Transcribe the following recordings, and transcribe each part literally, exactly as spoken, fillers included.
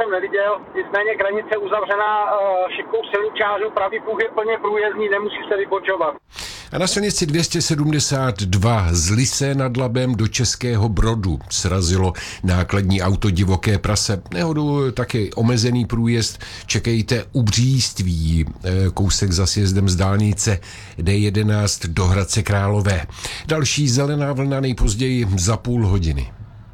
jsem neviděl, nicméně hranice uzavřená šipkou silničářů, pravý pruh je plně průjezdný, nemusí se vybočovat. A na silnici dvě stě sedmdesát dva z Lysé nad Labem do Českého Brodu srazilo nákladní auto divoké prase. Nehodu taky omezený průjezd, čekejte u Bříství, kousek za sjezdem z dálnice D jedenáct do Hradce Králové. Další zelená vlna nejpozději za půl hodiny.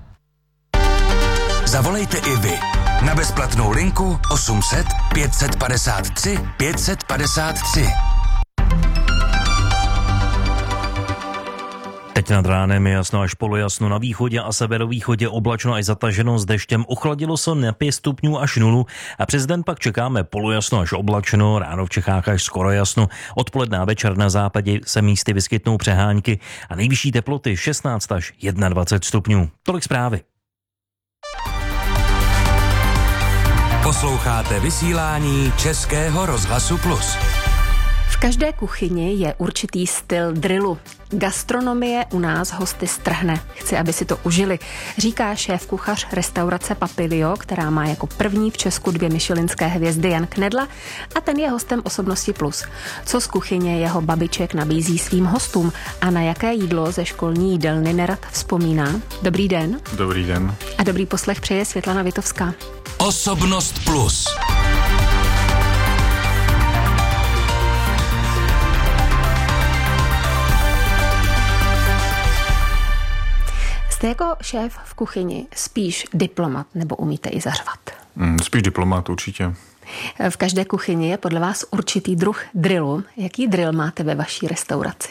Zavolejte i vy na bezplatnou linku osm set pět padesát tři pět padesát tři. Teď nad ránem je jasno až polojasno, na východě a severovýchodě oblačno až zataženo s deštěm, ochladilo se na pět stupňů až nulu a přes den pak čekáme polojasno až oblačno, ráno v Čechách až skoro jasno, odpoledne a večer na západě se místy vyskytnou přehánky a nejvyšší teploty šestnáct až dvacet jedna stupňů. Tolik zprávy. Posloucháte vysílání Českého rozhlasu Plus. V každé kuchyni je určitý styl drillu. Gastronomie u nás hosty strhne. Chci, aby si to užili, říká šéf kuchař restaurace Papilio, která má jako první v Česku dvě michelinské hvězdy, Jan Knedla, a ten je hostem Osobnosti Plus. Co z kuchyně jeho babiček nabízí svým hostům a na jaké jídlo ze školní jídelny nerad vzpomíná? Dobrý den. Dobrý den. A dobrý poslech přeje Světlana Vitovská. Osobnost Plus. Jste jako šéf v kuchyni spíš diplomat nebo umíte i zařvat? Mm, spíš diplomat určitě. V každé kuchyni je podle vás určitý druh drillu. Jaký drill máte ve vaší restauraci?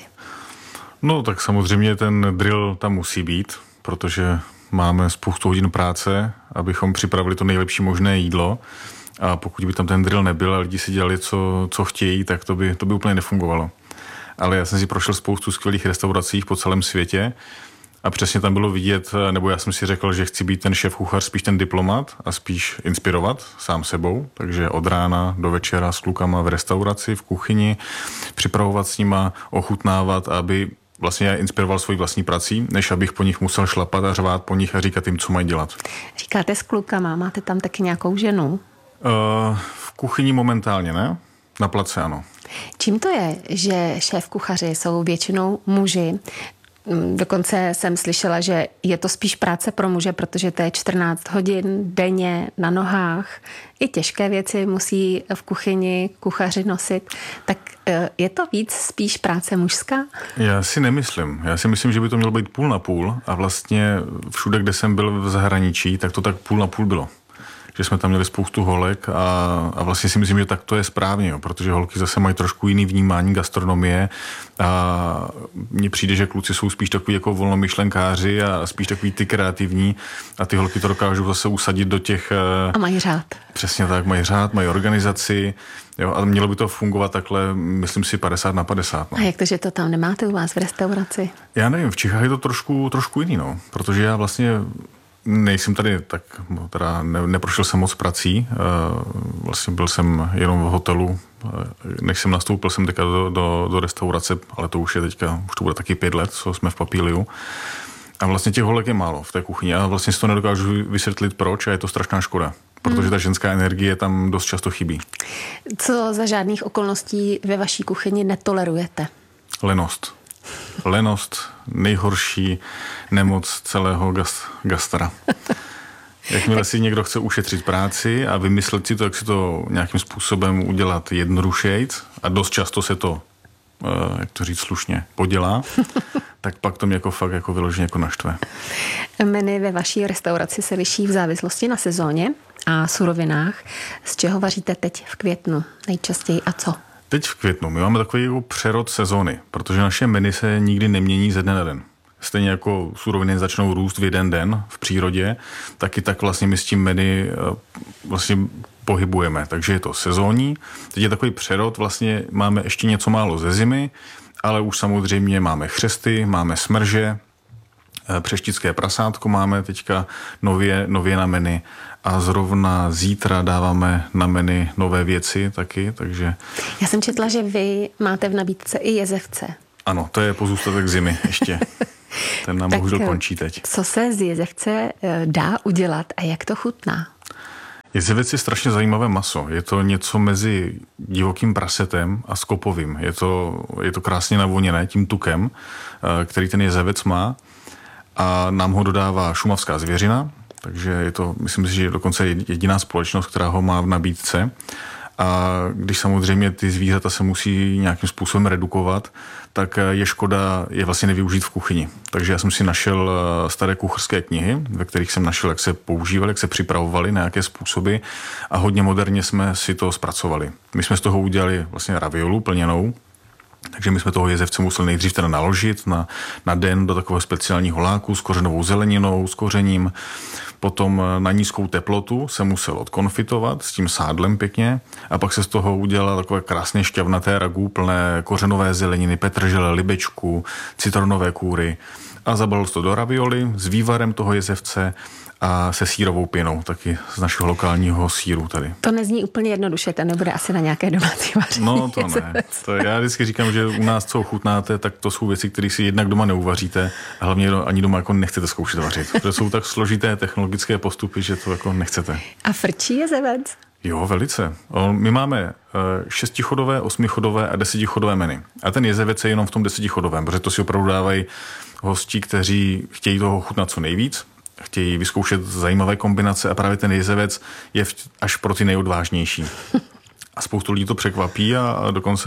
No tak samozřejmě ten drill tam musí být, protože máme spoustu hodin práce, abychom připravili to nejlepší možné jídlo. A pokud by tam ten drill nebyl a lidi si dělali, co, co chtějí, tak to by, to by úplně nefungovalo. Ale já jsem si prošel spoustu skvělých restaurací po celém světě a přesně tam bylo vidět, nebo já jsem si řekl, že chci být ten šéf kuchař, spíš ten diplomat a spíš inspirovat sám sebou. Takže od rána do večera s klukama v restauraci, v kuchyni, připravovat s nima, ochutnávat, aby vlastně já inspiroval svojí vlastní prací, než abych po nich musel šlapat a řvát po nich a říkat jim, co mají dělat. Říkáte s klukama, máte tam taky nějakou ženu? Uh, v kuchyni momentálně ne, na place ano. Čím to je, že šéf kuchaři jsou většinou muži? Dokonce jsem slyšela, že je to spíš práce pro muže, protože to je čtrnáct hodin denně na nohách. I těžké věci musí v kuchyni kuchaři nosit. Tak je to víc spíš práce mužská? Já si nemyslím. Já si myslím, že by to mělo být půl na půl a vlastně všude, kde jsem byl v zahraničí, tak to tak půl na půl bylo. Že jsme tam měli spoustu holek a, a vlastně si myslím, že tak to je správně, jo, protože holky zase mají trošku jiný vnímání gastronomie a mně přijde, že kluci jsou spíš takový jako volnomyšlenkáři a spíš takový ty kreativní a ty holky to dokážou zase usadit do těch... A mají řád. Přesně tak, mají řád, mají organizaci, jo, a mělo by to fungovat takhle, myslím si, padesát na padesát. No. A jak to, že to tam nemáte u vás v restauraci? Já nevím, v Čechách je to trošku, trošku jiný, no, protože já vlastně... Nejsem tady, tak teda ne, neprošel jsem moc prací, vlastně byl jsem jenom v hotelu, než jsem nastoupil jsem teďka do, do, do restaurace, ale to už je teďka, už to bude taky pět let, co jsme v Papiliu. A vlastně těch holek je málo v té kuchyni a vlastně si to nedokážu vysvětlit proč a je to strašná škoda, protože ta ženská energie tam dost často chybí. Co za žádných okolností ve vaší kuchyni netolerujete? Lenost. Lenost, nejhorší nemoc celého gas, gastra. Jakmile si někdo chce ušetřit práci a vymyslet si to, jak si to nějakým způsobem udělat jednodušejc a dost často se to, jak to říct slušně, podělá, tak pak to mě jako fakt jako vyloženě jako naštve. Menu ve vaší restauraci se liší v závislosti na sezóně a surovinách. Z čeho vaříte teď v květnu nejčastěji a co? Teď v květnu. My máme takový jako přerod sezóny, protože naše menu se nikdy nemění ze dne na den. Stejně jako suroviny začnou růst v jeden den v přírodě, taky tak vlastně my s tím menu vlastně pohybujeme. Takže je to sezónní. Teď je takový přerod, vlastně máme ještě něco málo ze zimy, ale už samozřejmě máme chřesty, máme smrže, přeštické prasátko máme teďka nově, nově na menu a zrovna zítra dáváme na menu nové věci taky, takže... Já jsem četla, že vy máte v nabídce i jezevce. Ano, to je pozůstatek zimy ještě. Ten nám bohužel končí teď. Co se z jezevce dá udělat a jak to chutná? Jezevec je strašně zajímavé maso. Je to něco mezi divokým prasetem a skopovým. Je to, je to krásně navoněné tím tukem, který ten jezevec má. A nám ho dodává šumavská zvěřina, takže je to, myslím si, že je dokonce jediná společnost, která ho má v nabídce. A když samozřejmě ty zvířata se musí nějakým způsobem redukovat, tak je škoda je vlastně nevyužít v kuchyni. Takže já jsem si našel staré kuchařské knihy, ve kterých jsem našel, jak se používali, jak se připravovali na nějaké způsoby a hodně moderně jsme si to zpracovali. My jsme z toho udělali vlastně raviolu plněnou, takže my jsme toho jezevce museli nejdřív teda naložit na, na den do takového speciálního láku s kořenovou zeleninou, s kořením. Potom na nízkou teplotu se musel odkonfitovat s tím sádlem pěkně a pak se z toho udělala takové krásně šťavnaté ragu plné kořenové zeleniny, petržele, libečku, citronové kůry a zabalil to do ravioli s vývarem toho jezevce a se sýrovou pěnou, taky z našeho lokálního sýru tady. To nezní úplně jednoduše, to nebude asi na nějaké domácí vaření. No to ne. To já vždycky říkám, že u nás, co ochutnáte, tak to jsou věci, které si jednak doma neuvaříte a hlavně ani doma jako nechcete zkoušet vařit. Protože jsou tak složité technologické postupy, že to jako nechcete. A frčí jezevec? Jo, velice. My máme šestichodové, osmichodové a desetichodové menu. A ten jezevec je jenom v tom desetichodovém, protože to si opravdu dávají hosti, kteří chtějí toho chutnat co nejvíc, chtějí vyzkoušet zajímavé kombinace a právě ten jezevec je až pro ty nejodvážnější. A spoustu lidí to překvapí a dokonce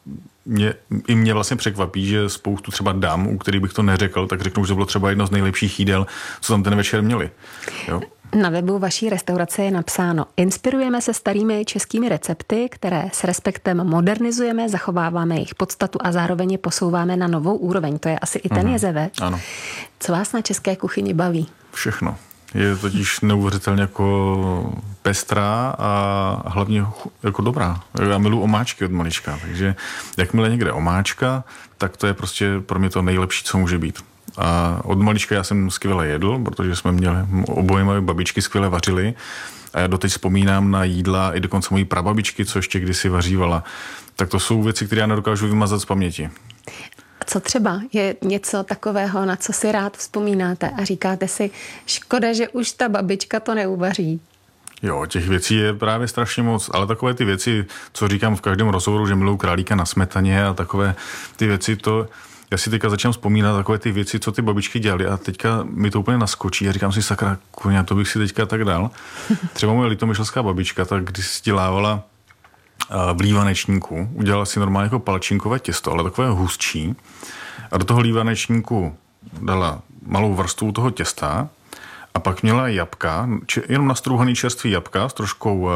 mě, i mě vlastně překvapí, že spoustu třeba dám, u kterých bych to neřekl, tak řeknou, že to bylo třeba jedno z nejlepších jídel, co tam ten večer měli. Jo? Na webu vaší restaurace je napsáno: inspirujeme se starými českými recepty, které s respektem modernizujeme, zachováváme jejich podstatu a zároveň je posouváme na novou úroveň. To je asi i ten mm-hmm. jezevec. Ano. Co vás na české kuchyni baví? Všechno. Je totiž neuvěřitelně jako pestrá a hlavně jako dobrá. Já miluji omáčky od malička, takže jakmile někde omáčka, tak to je prostě pro mě to nejlepší, co může být. A od malička já jsem skvěle jedl, protože jsme měli, oboje moje babičky skvěle vařily a já doteď vzpomínám na jídla i dokonce mojí prababičky, co ještě kdysi vařívala. Tak to jsou věci, které já nedokážu vymazat z paměti. Co třeba je něco takového, na co si rád vzpomínáte a říkáte si, škoda, že už ta babička to neuvaří? Jo, těch věcí je právě strašně moc, ale takové ty věci, co říkám v každém rozhovoru, že miluju králíka na smetaně a takové ty věci, to já si teďka začínám vzpomínat takové ty věci, co ty babičky dělaly a teďka mi to úplně naskočí a říkám si, sakra, kuňa, to bych si teďka tak dal. Třeba moje litomyšlská babička, tak když si dělávala v lívanečníku, udělala si normálně jako palčinkové těsto, ale takové hustší a do toho lívanečníku dala malou vrstvu toho těsta a pak měla jabka, či, jenom nastrouhaný čerstvý jabka s troškou,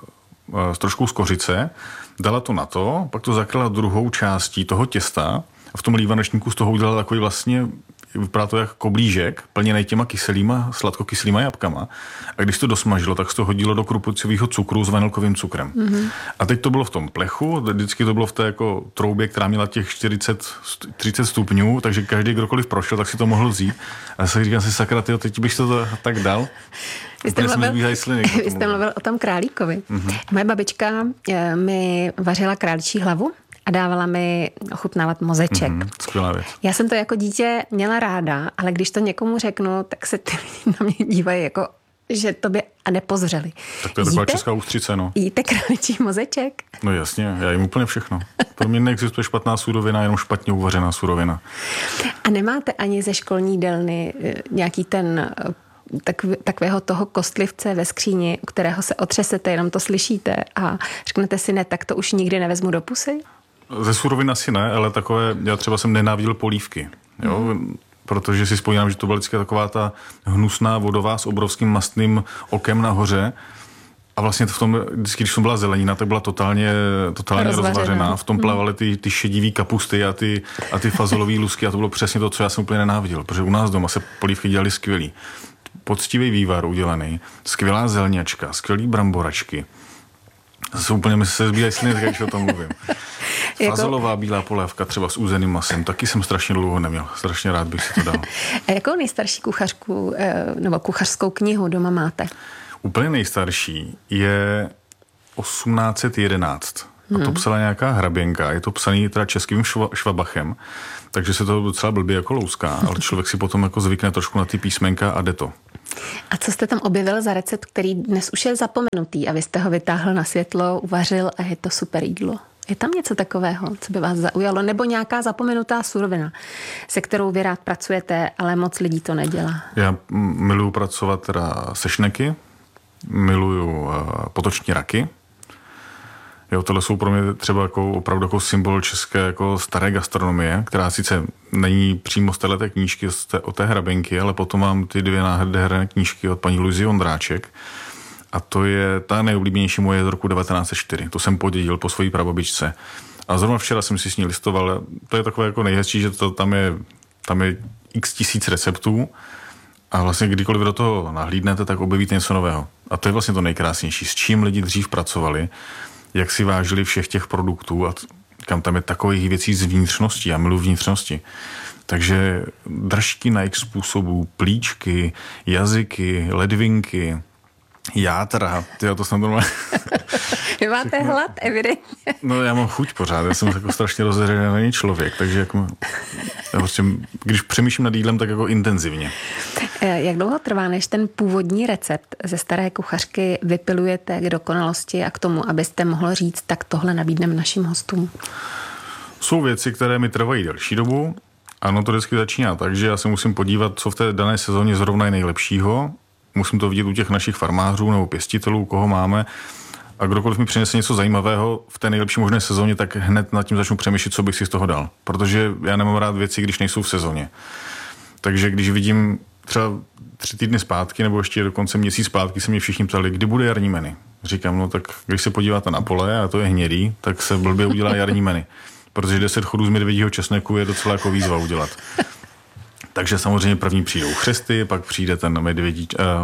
s troškou z kořice, dala to na to, pak to zakryla druhou částí toho těsta a v tom lívanečníku z toho udělala takový vlastně, vypadá to jak koblížek, plněný těma kyselýma, sladkokyselýma jabkama. A když to dosmažilo, tak se to hodilo do krupicového cukru s vanilkovým cukrem. Mm-hmm. A teď to bylo v tom plechu, vždycky to bylo v té jako troubě, která měla těch čtyřicet, třicet stupňů, takže každý, kdokoliv prošel, tak si to mohl vzít. A já se říkám si, sakra, tyjo, teď bych to tak dal. Vy jste, mluvil, sliny, vy jste mluvil o tom králíkovi. Mm-hmm. Moje babička mi vařila králičí hlavu a dávala mi ochutnávat mozeček. Mm-hmm, skvělá věc. Já jsem to jako dítě měla ráda, ale když to někomu řeknu, tak se ty lidi na mě dívají jako, že to by a nepozřeli. Tak to je taková česká ústřice, no. Jíte králičí mozeček? No jasně, já jim úplně všechno. Pro mě neexistuje špatná surovina, jenom špatně uvařená surovina. A nemáte ani ze školní jídelny nějaký ten tak, takového toho kostlivce ve skříni, u kterého se otřesete, jenom to slyšíte a řeknete si, ne, tak to už nikdy nevezmu do pusy? Ze surovin asi ne, ale takové, já třeba jsem nenáviděl polívky, jo, mm. protože si vzpomínám, že to byla vždycky taková ta hnusná vodová s obrovským mastným okem nahoře a vlastně v tom, vždycky, když jsem byla zelenina, tak byla totálně, totálně rozvařená. V tom plavaly ty, ty šedivý kapusty a ty, a ty fazolový lusky a to bylo přesně to, co já jsem úplně nenáviděl, protože u nás doma se polívky dělaly skvělý. Poctivý vývar udělaný, skvělá zelňačka, skvělý bramboračky. Zase úplně mi se zbíjají sliny, tak když o tom mluvím. Fazolová bílá polévka třeba s úzeným masem, taky jsem strašně dlouho neměl. Strašně rád bych si to dal. A jakou nejstarší kuchařku nebo kuchařskou knihu doma máte? Úplně nejstarší je osmnáct set jedenáct. A to psala nějaká hraběnka, je to psaný teda českým šva, švabachem, takže se to docela blbě jako louská, ale člověk si potom jako zvykne trošku na ty písmenka a jde to. A co jste tam objevil za recept, který dnes už je zapomenutý a vy jste ho vytáhl na světlo, uvařil a je to super jídlo? Je tam něco takového, co by vás zaujalo? Nebo nějaká zapomenutá surovina, se kterou vy rád pracujete, ale moc lidí to nedělá? Já miluju pracovat teda se šneky, miluju potoční raky. Jo, tohle jsou pro mě třeba jako opravdu jako symbol české jako staré gastronomie, která sice není přímo z téhleté knížky z té, o té hraběnky, ale potom mám ty dvě nádherné knížky od paní Luizy Ondráček. A to je ta nejoblíbenější moje z roku devatenáct set čtyři. To jsem podědil po své prababičce. A zrovna včera jsem si s ní listoval. To je takové jako nejhezčí, že to tam je, tam je x tisíc receptů a vlastně kdykoliv do toho nahlídnete, tak objevíte něco nového. A to je vlastně to nejkrásnější. S čím lidi dřív pracovali, jak si vážili všech těch produktů a kam tam je takových věcí z vnitřnosti. Já miluji vnitřnosti. Takže držky na x způsobů, plíčky, jazyky, ledvinky, játra, tyjo, to jsem normálně... Vy máte hlad, evidentně. No já mám chuť pořád, já jsem jako strašně rozhřevený člověk, takže jako, já prostě, když přemýšlím nad jídlem, tak jako intenzivně. Jak dlouho trvá, než ten původní recept ze staré kuchařky vypilujete k dokonalosti a k tomu, abyste mohl říct, tak tohle nabídneme našim hostům? Jsou věci, které mi trvají delší dobu. Ano, to vždycky začíná, takže já se musím podívat, co v té dané sezóně zrovna je nejlepšího. Musím to vidět u těch našich farmářů nebo pěstitelů, koho máme. A kdokoliv mi přinese něco zajímavého v té nejlepší možné sezóně, tak hned nad tím začnu přemýšlet, co bych si z toho dal. Protože já nemám rád věci, když nejsou v sezóně. Takže když vidím třeba tři týdny zpátky, nebo ještě dokonce měsíc zpátky, se mě všichni ptali, kdy bude jarní menu. Říkám, no tak když se podíváte na pole a to je hnědý, tak se blbě udělá jarní menu. Protože deset chodů z medvědího česneku je docela jako výzva udělat. Takže samozřejmě první přijdou chřesty, pak přijde ten medvědí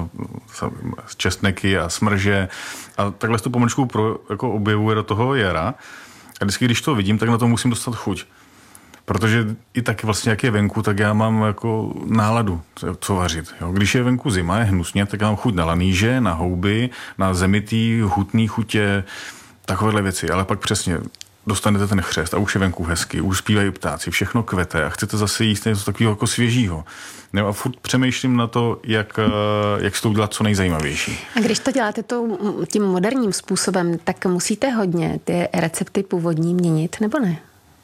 uh, česneky a smrže a takhle se to pomaličku pro, jako objevuje do toho jara. A vždycky, když to vidím, tak na to musím dostat chuť. Protože i tak vlastně, jak je venku, tak já mám jako náladu, co vařit. Jo? Když je venku zima, je hnusně, tak já mám chuť na lanýže, na houby, na zemitý, hutný chutě, takovéhle věci. Ale pak přesně dostanete ten chřest a už je venku hezky, už zpívají ptáci, všechno kvete a chcete zase jíst něco takového jako svěžího. No a furt přemýšlím na to, jak, jak si to udělat co nejzajímavější. A když to děláte to, tím moderním způsobem, tak musíte hodně ty recepty původní měnit, nebo ne?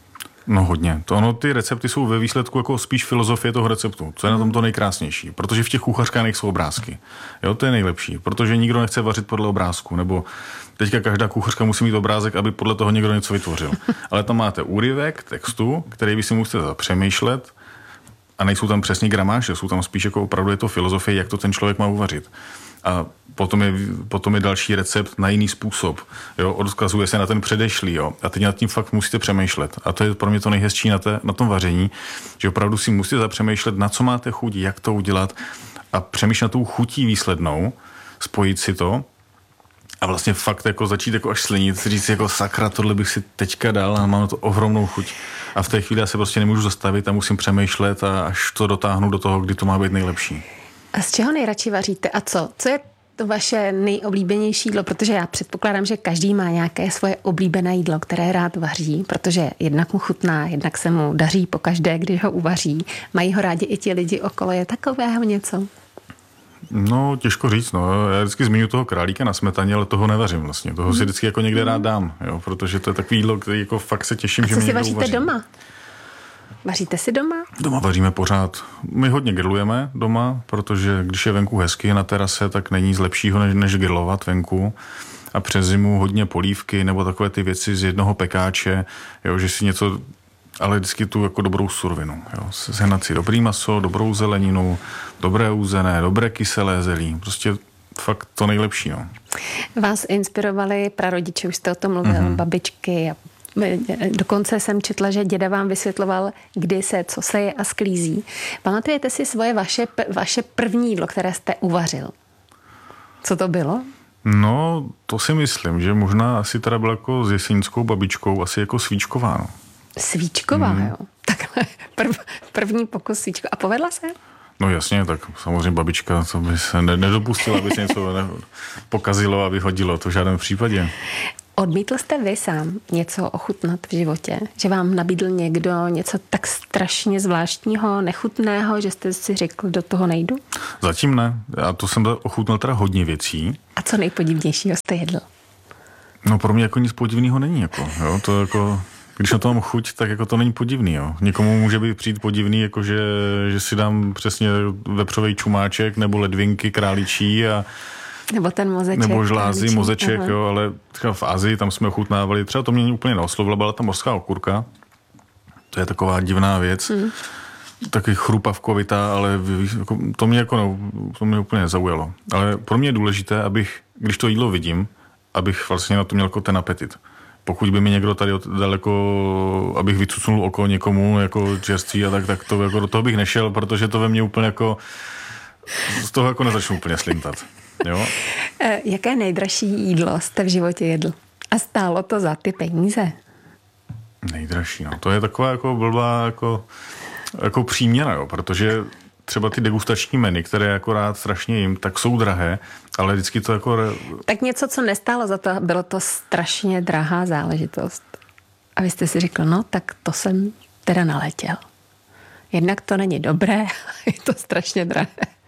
No hodně. To ono, ty recepty jsou ve výsledku jako spíš filozofie toho receptu, co je na tom to nejkrásnější. Protože v těch kuchařkách nejsou obrázky. Jo, to je nejlepší, protože nikdo nechce vařit podle obrázku, nebo teďka každá kuchařka musí mít obrázek, aby podle toho někdo něco vytvořil. Ale tam máte úryvek textu, který vy si musíte zapřemýšlet a nejsou tam přesně gramáže, jsou tam spíš jako opravdu je to filozofie, jak to ten člověk má uvařit. A potom je, potom je další recept na jiný způsob. Jo, odkazuje se na ten předešlý. Jo, a teď nad tím fakt musíte přemýšlet. A to je pro mě to nejhezčí na, té, na tom vaření, že opravdu si musíte zapřemýšlet, na co máte chuť, jak to udělat a přemýšlet na tou chutí výslednou, spojit si to a vlastně fakt jako začít jako až slinit, říct si jako sakra, tohle bych si teďka dal a mám na to ohromnou chuť. A v té chvíli já se prostě nemůžu zastavit a musím přemýšlet a až to dotáhnu do toho, kdy to má být nejlepší. A z čeho nejradši vaříte a co? Co je to vaše nejoblíbenější jídlo? Protože já předpokládám, že každý má nějaké svoje oblíbené jídlo, které rád vaří, protože jednak mu chutná, jednak se mu daří pokaždé, když ho uvaří. Mají ho rádi i ti lidi okolo. Je takového něco? No, těžko říct, no. Já vždycky zmiňuji toho králíka na smetaně, ale toho nevařím vlastně. Toho si vždycky jako někde rád dám, jo, protože to je takový jídlo, který jako fakt se těším, a že mi někdo uvaří. Co si vaříte doma? Vaříte si doma? Doma vaříme pořád. My hodně grillujeme doma, protože když je venku hezky na terase, tak není nic lepšího, než, než grillovat venku. A přes zimu hodně polívky nebo takové ty věci z jednoho pekáče, jo, že si něco, ale vždycky tu jako dobrou surovinu. Jo. Sehnat si dobrý maso, dobrou zeleninu, dobré uzené, dobré kyselé zelí. Prostě fakt to nejlepší. No. Vás inspirovali prarodiče, už jste o tom mluvil, mm-hmm. babičky a dokonce jsem četla, že děda vám vysvětloval, kdy se, co se je a sklízí. Pamatujete si svoje vaše, vaše první jídlo, které jste uvařil? Co to bylo? No, to si myslím, že možná asi teda byla jako s jesenskou babičkou, asi jako svíčková. No. Svíčková, hmm. jo. Takhle prv, první pokus svíčko. A povedla se? No jasně, tak samozřejmě babička, co by se nedopustila, aby se něco ne, pokazilo a vyhodilo, to v žádném případě. Odmítl jste vy sám něco ochutnat v životě? Že vám nabídl někdo něco tak strašně zvláštního, nechutného, že jste si řekl, do toho nejdu? Zatím ne. Já to jsem ochutnal teda hodně věcí. A co nejpodivnějšího jste jedl? No pro mě jako nic podivného není. Jako, jo? To jako, když na to mám chuť, tak jako to není podivný. Jo? Někomu může být přijít podivný, jako že, že si dám přesně vepřovej čumáček nebo ledvinky králičí a nebo ten mozeček. Nebo žlázy, mozeček, aha. jo, ale třeba v Asii, tam jsme ochutnávali, třeba to mě úplně neoslovilo, byla ta mořská okurka. To je taková divná věc. Hmm. Taky chrupavkovitá, ale jako, to mě jako ne, to mě úplně nezaujalo. Ale pro mě je důležité, abych, když to jídlo vidím, abych vlastně na to měl jako ten apetit. Pokud by mi někdo tady daleko, abych vycucnul oko někomu jako čerství a tak, tak to jako do toho bych nešel, protože to ve mně úplně jako z toho jako nezačnu úplně slintat. Jo? Jaké nejdražší jídlo jste v životě jedl? A stálo to za ty peníze? Nejdražší, no. To je taková jako blbá jako, jako příměna, jo, protože třeba ty degustační menu, které jako rád strašně jim, tak jsou drahé, ale vždycky to jako... Tak něco, co nestálo za to, bylo to strašně drahá záležitost. A vy jste si řekl, no tak to jsem teda naletěl. Jednak to není dobré, je to strašně drahé.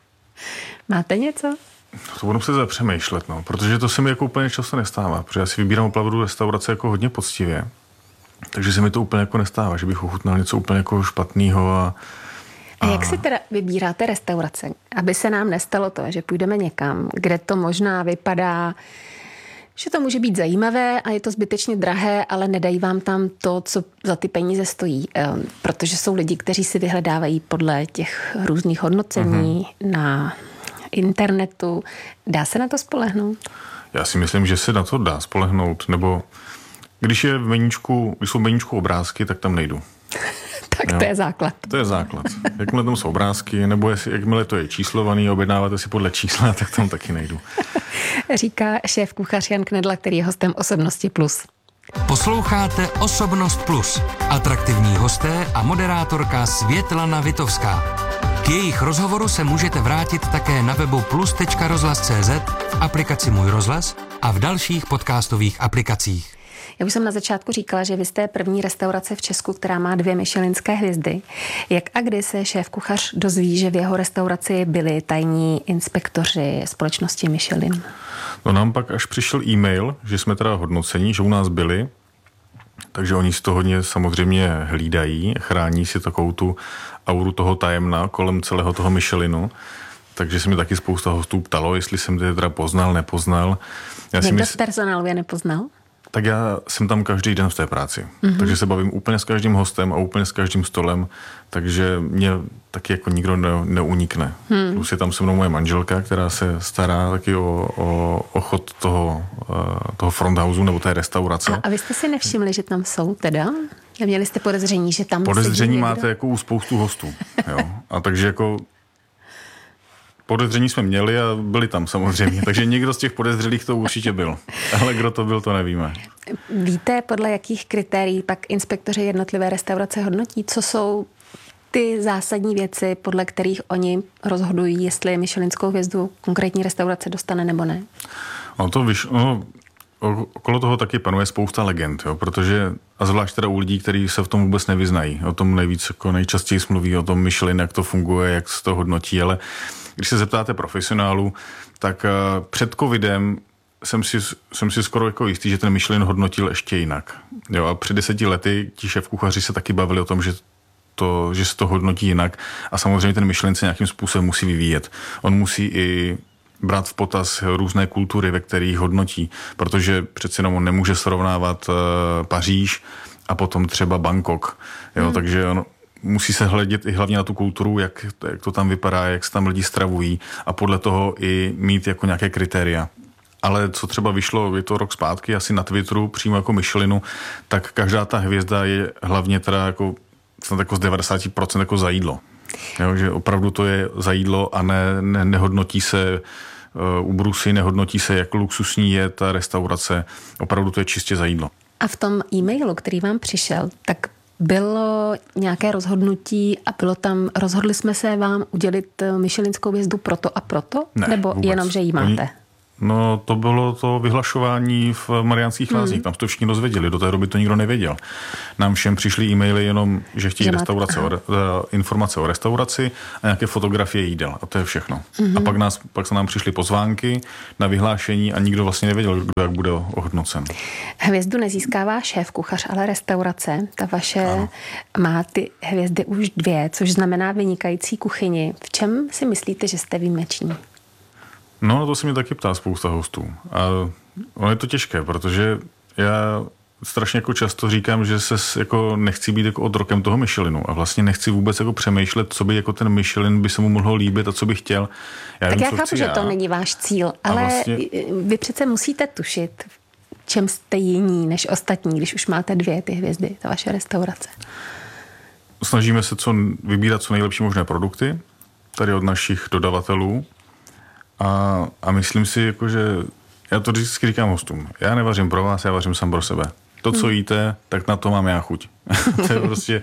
Máte něco? To budu se zapřemýšlet, no, protože to se mi jako úplně často nestává, protože já si vybírám opravdu restaurace jako hodně poctivě, takže se mi to úplně jako nestává, že bych ochutnal něco úplně jako špatného a, a... A jak si teda vybíráte restaurace, aby se nám nestalo to, že půjdeme někam, kde to možná vypadá, že to může být zajímavé a je to zbytečně drahé, ale nedají vám tam to, co za ty peníze stojí, protože jsou lidi, kteří si vyhledávají podle těch různých hodnocení uh-huh. na internetu. Dá se na to spolehnout? Já si myslím, že se na to dá spolehnout, nebo když je v meníčku, když jsou v meníčku obrázky, tak tam nejdu. Tak jo? To je základ. To je základ. Jakmile tam jsou obrázky, nebo jestli, jakmile to je číslovaný, objednáváte si podle čísla, tak tam taky nejdu. Říká šéf kuchař Jan Knedla, který je hostem Osobnosti plus. Posloucháte Osobnost plus. Atraktivní hosté a moderátorka Světlana Vitovská. K jejich rozhovoru se můžete vrátit také na webu plus tečka rozhlas tečka cé zet, v aplikaci Můj rozhlas a v dalších podcastových aplikacích. Já už jsem na začátku říkala, že vy jste první restaurace v Česku, která má dvě michelinské hvězdy. Jak a kdy se šéf kuchař dozví, že v jeho restauraci byli tajní inspektoři společnosti Michelin? No nám pak až přišel e-mail, že jsme teda hodnocení, že u nás byli, takže oni si to hodně samozřejmě hlídají, chrání si takovou tu auru toho tajemna kolem celého toho Michelinu. Takže se mi taky spousta hostů ptalo, jestli jsem to teda poznal, nepoznal. Já Někdo mysl... z personálu je nepoznal? Tak já jsem tam každý den v té práci. Mm-hmm. Takže se bavím úplně s každým hostem a úplně s každým stolem, takže mě taky jako nikdo ne, neunikne. Hmm. Plus je tam se mnou moje manželka, která se stará taky o, o, o chod toho, toho fronthouseu nebo té restaurace. A, a vy jste si nevšimli, že tam jsou teda? Měli jste podezření, že tam Podezření máte jako u spoustu hostů. Jo? A takže jako podezření jsme měli a byli tam samozřejmě. Takže někdo z těch podezřelých to určitě byl. Ale kdo to byl, to nevíme. Víte, podle jakých kritérií pak inspektoři jednotlivé restaurace hodnotí? Co jsou ty zásadní věci, podle kterých oni rozhodují, jestli michelinskou hvězdu konkrétní restaurace dostane nebo ne? No to vyš, no, okolo toho taky panuje spousta legend, jo, protože, a zvlášť teda u lidí, kteří se v tom vůbec nevyznají. O tom nejvíc, jako nejčastěji mluví o tom Michelin, jak to funguje, jak se to hodnotí, ale když se zeptáte profesionálů, tak uh, před covidem jsem si, jsem si skoro jako jistý, že ten Michelin hodnotil ještě jinak. Jo, a před deseti lety ti šéfkuchaři se taky bavili o tom, že to, že se to hodnotí jinak a samozřejmě ten Michelin se nějakým způsobem musí vyvíjet. On musí i brát v potaz různé kultury, ve kterých hodnotí, protože přece jenom on nemůže srovnávat uh, Paříž a potom třeba Bangkok. Jo, hmm. Takže on musí se hledět i hlavně na tu kulturu, jak, jak to tam vypadá, jak se tam lidi stravují a podle toho i mít jako nějaké kritéria. Ale co třeba vyšlo, je to rok zpátky, asi na Twitteru, přímo jako Michelinu, tak každá ta hvězda je hlavně teda jako, snad jako z devadesát procent jako za jídlo. Jo, že opravdu to je za jídlo a ne, ne, nehodnotí se uh, u brusy, nehodnotí se, jak luxusní je ta restaurace. Opravdu to je čistě za jídlo. A v tom e-mailu, který vám přišel, tak bylo nějaké rozhodnutí a bylo tam, rozhodli jsme se vám udělit michelinskou hvězdu proto a proto? Ne, nebo vůbec. jenom, že jí máte? Oni, No to bylo to vyhlašování v Mariánských Lázních, hmm. tam to všichni dozvěděli, do té doby to nikdo nevěděl. Nám všem přišly e-maily jenom, že chtějí že restaurace o, informace o restauraci a nějaké fotografie jídel a to je všechno. Hmm. A pak, nás, pak se nám přišly pozvánky na vyhlášení a nikdo vlastně nevěděl, kdo jak bude ohodnocen. Hvězdu nezískává šéf kuchař, ale restaurace. Ta vaše ano. má ty hvězdy už dvě, což znamená vynikající kuchyni. V čem si myslíte, že jste výjimeční? No, to se mě taky ptá spousta hostů. A ono je to těžké, protože já strašně jako často říkám, že se jako nechci být jako otrokem toho Michelinu a vlastně nechci vůbec jako přemýšlet, co by jako ten Michelin by se mu mohlo líbit a co by chtěl. Já tak vím, já chápu, že to není váš cíl, ale vlastně... vy přece musíte tušit, čem jste jiní než ostatní, když už máte dvě ty hvězdy, ta vaše restaurace. Snažíme se co vybírat co nejlepší možné produkty tady od našich dodavatelů. A, a myslím si, jako, že já to vždycky říkám hostům. Já nevařím pro vás, já vařím sám pro sebe. To, co hmm. jíte, tak na to mám já chuť. To je prostě...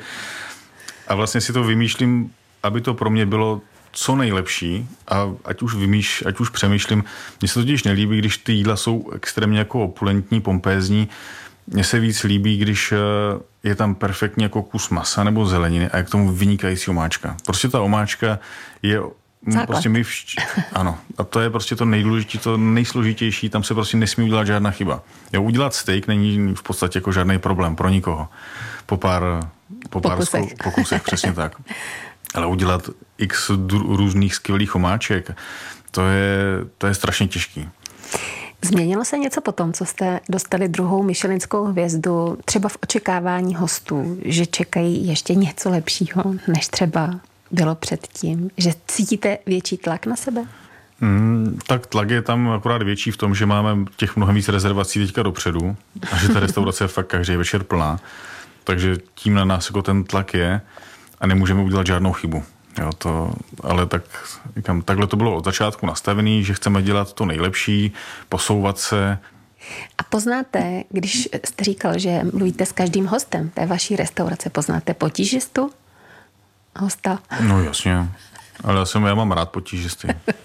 A vlastně si to vymýšlím, aby to pro mě bylo co nejlepší a ať už vymýš, ať už přemýšlím. Mně se totiž nelíbí, když ty jídla jsou extrémně jako opulentní, pompézní. Mně se víc líbí, když je tam perfektně jako kus masa nebo zeleniny a je k tomu vynikající omáčka. Prostě ta omáčka je... Základ. Prostě my vš... Ano. A to je prostě to nejdůležitější, to nejsložitější, tam se prostě nesmí udělat žádná chyba. Jo, udělat steak není v podstatě jako žádný problém pro nikoho. Po pár, po pár pokusech. Sko- pokusech, přesně tak. Ale udělat x dru- různých skvělých omáček, to je, to je strašně těžký. Změnilo se něco po tom, co jste dostali druhou michelinskou hvězdu, třeba v očekávání hostů, že čekají ještě něco lepšího, než třeba bylo předtím? Že cítíte větší tlak na sebe? Mm, tak tlak je tam akorát větší v tom, že máme těch mnohem víc rezervací teďka dopředu a že ta restaurace je fakt každý večer plná. Takže tím na nás jako ten tlak je a nemůžeme udělat žádnou chybu. Jo, to, ale tak, říkám, takhle to bylo od začátku nastavený, že chceme dělat to nejlepší, posouvat se. A poznáte, když jste říkal, že mluvíte s každým hostem té vaší restaurace, poznáte potížistu hosta? No jasně, ale já, jsem, já mám rád potížisty.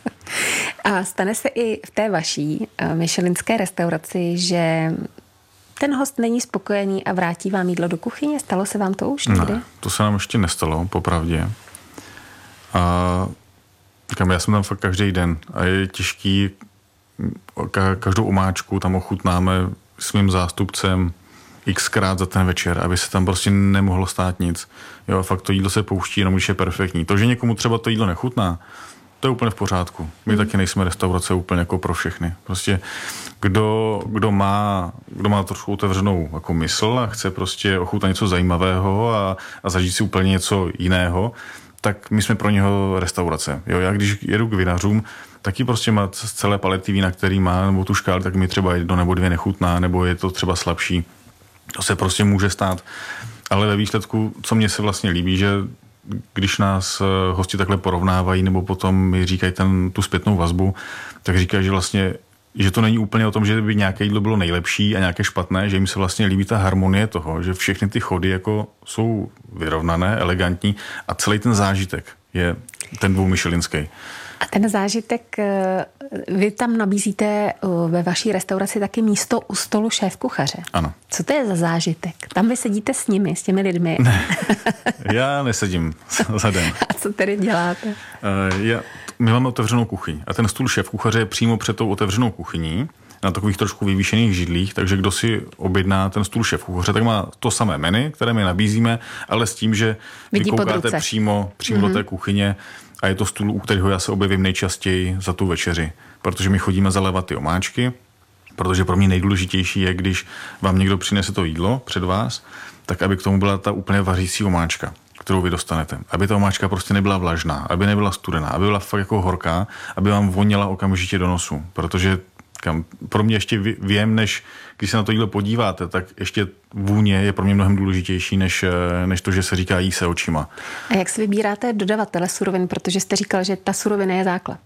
A stane se i v té vaší michelinské restauraci, že ten host není spokojený a vrátí vám jídlo do kuchyně? Stalo se vám to už někdy? Ne, to se nám ještě nestalo, popravdě. A říkám, já jsem tam fakt každý den a je těžký, každou omáčku tam ochutnáme s mým zástupcem xkrát za ten večer, aby se tam prostě nemohlo stát nic. Jo, fakt to jídlo se pouští, jenom když je perfektní. To, že někomu třeba to jídlo nechutná, to je úplně v pořádku. My mm. taky nejsme restaurace úplně jako pro všechny. Prostě kdo, kdo má, kdo má trošku otevřenou jako mysl a chce prostě ochutnat něco zajímavého a, a zažít si úplně něco jiného, tak my jsme pro něho restaurace. Jo, já když jedu k vinařům, taky prostě má celé palety vína, který má, nebo tu škály, tak mi třeba jedno nebo dvě nechutná, nebo je to třeba slabší. To se prostě může stát. Ale ve výsledku, co mně se vlastně líbí, že když nás hosti takhle porovnávají, nebo potom mi říkají ten, tu zpětnou vazbu, tak říkají, že vlastně že to není úplně o tom, že by nějaké jídlo bylo nejlepší a nějaké špatné, že jim se vlastně líbí ta harmonie toho, že všechny ty chody jako jsou vyrovnané, elegantní a celý ten zážitek je ten dvoumyšelinský. A ten zážitek, vy tam nabízíte ve vaší restauraci taky místo u stolu šéfkuchaře. Ano. Co to je za zážitek? Tam vy sedíte s nimi, s těmi lidmi. Ne, já nesedím zadem. A co tedy děláte? Uh, já, my máme otevřenou kuchyň a ten stůl šéfkuchaře je přímo před tou otevřenou kuchyní na takových trošku vyvýšených židlích, takže kdo si objedná ten stůl šéfkuchaře, tak má to samé menu, které my nabízíme, ale s tím, že vy koukáte přímo, přímo mm-hmm. do té kuchyně a je to stůl, u kterého já se objevím nejčastěji za tu večeři, protože my chodíme zalévat ty omáčky, protože pro mě nejdůležitější je, když vám někdo přinese to jídlo před vás, tak aby k tomu byla ta úplně vařící omáčka, kterou vy dostanete. Aby ta omáčka prostě nebyla vlažná, aby nebyla studená, aby byla fakt jako horká, aby vám voněla okamžitě do nosu, protože kam, pro mě ještě vím, než když se na to jídlo podíváte, tak ještě vůně je pro mě mnohem důležitější, než, než to, že se říká jí se očima. A jak si vybíráte dodavatele surovin, protože jste říkal, že ta surovina je základ?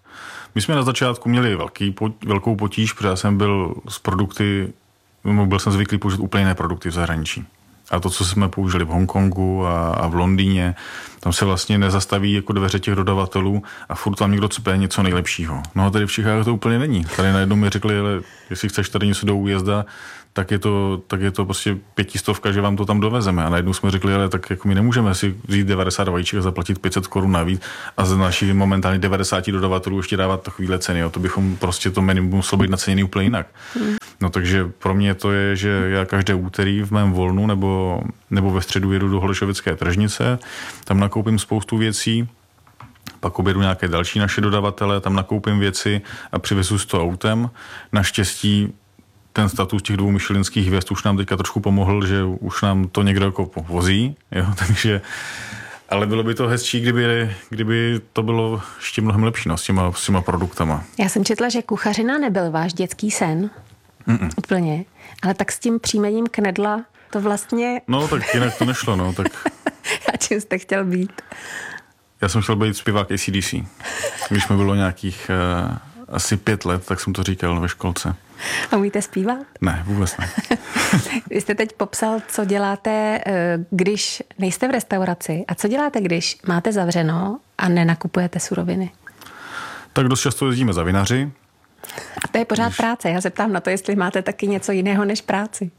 My jsme na začátku měli velký, velkou potíž, protože já jsem byl s produkty, byl jsem zvyklý použít úplně jiné produkty v zahraničí. A to, co jsme použili v Hongkongu a, a v Londýně, tam se vlastně nezastaví jako dveře těch dodavatelů a furt tam někdo cpe něco nejlepšího. No a tady v Čechách to úplně není. Tady najednou mi řekli, ale jestli chceš tady něco do újezda, tak je to, tak je to prostě pětistovka, že vám to tam dovezeme. A najednou jsme řekli, ale tak jako my nemůžeme si vzít devadesát vajíček a zaplatit pět set korun navíc a za naši momentálně devadesát dodavatelů ještě dávat takovýhle ceny. Jo. To bychom prostě to minimum muselo být naceněný úplně jinak. Hmm. No takže pro mě to je, že já každé úterý v mém volnu nebo, nebo ve středu jedu do Holešovické tržnice, tam nakoupím spoustu věcí, pak objedu nějaké další naše dodavatele, tam nakoupím věci a přivezu s to autem. Naštěstí ten status těch dvou michelinských hvězd už nám teďka trošku pomohl, že už nám to někdo jako vozí, jo, takže ale bylo by to hezčí, kdyby, kdyby to bylo ještě mnohem lepší, no, s těma, s těma produktama. Já jsem četla, že kuchařina nebyl váš dětský sen. Mm-mm. Úplně. Ale tak s tím příjmením Knedla to vlastně... No, tak jinak to nešlo, no, tak... A čím jste chtěl být? Já jsem chtěl být zpěvák A C D C. Když mi bylo nějakých uh, asi pět let, tak jsem to říkal ve školce. A umíte zpívat? Ne, vůbec ne. Vy jste teď popsal, co děláte, když nejste v restauraci a co děláte, když máte zavřeno a nenakupujete suroviny? Tak dost často jezdíme za vinaři. A to je pořád když... práce. Já se ptám na to, jestli máte taky něco jiného než práci.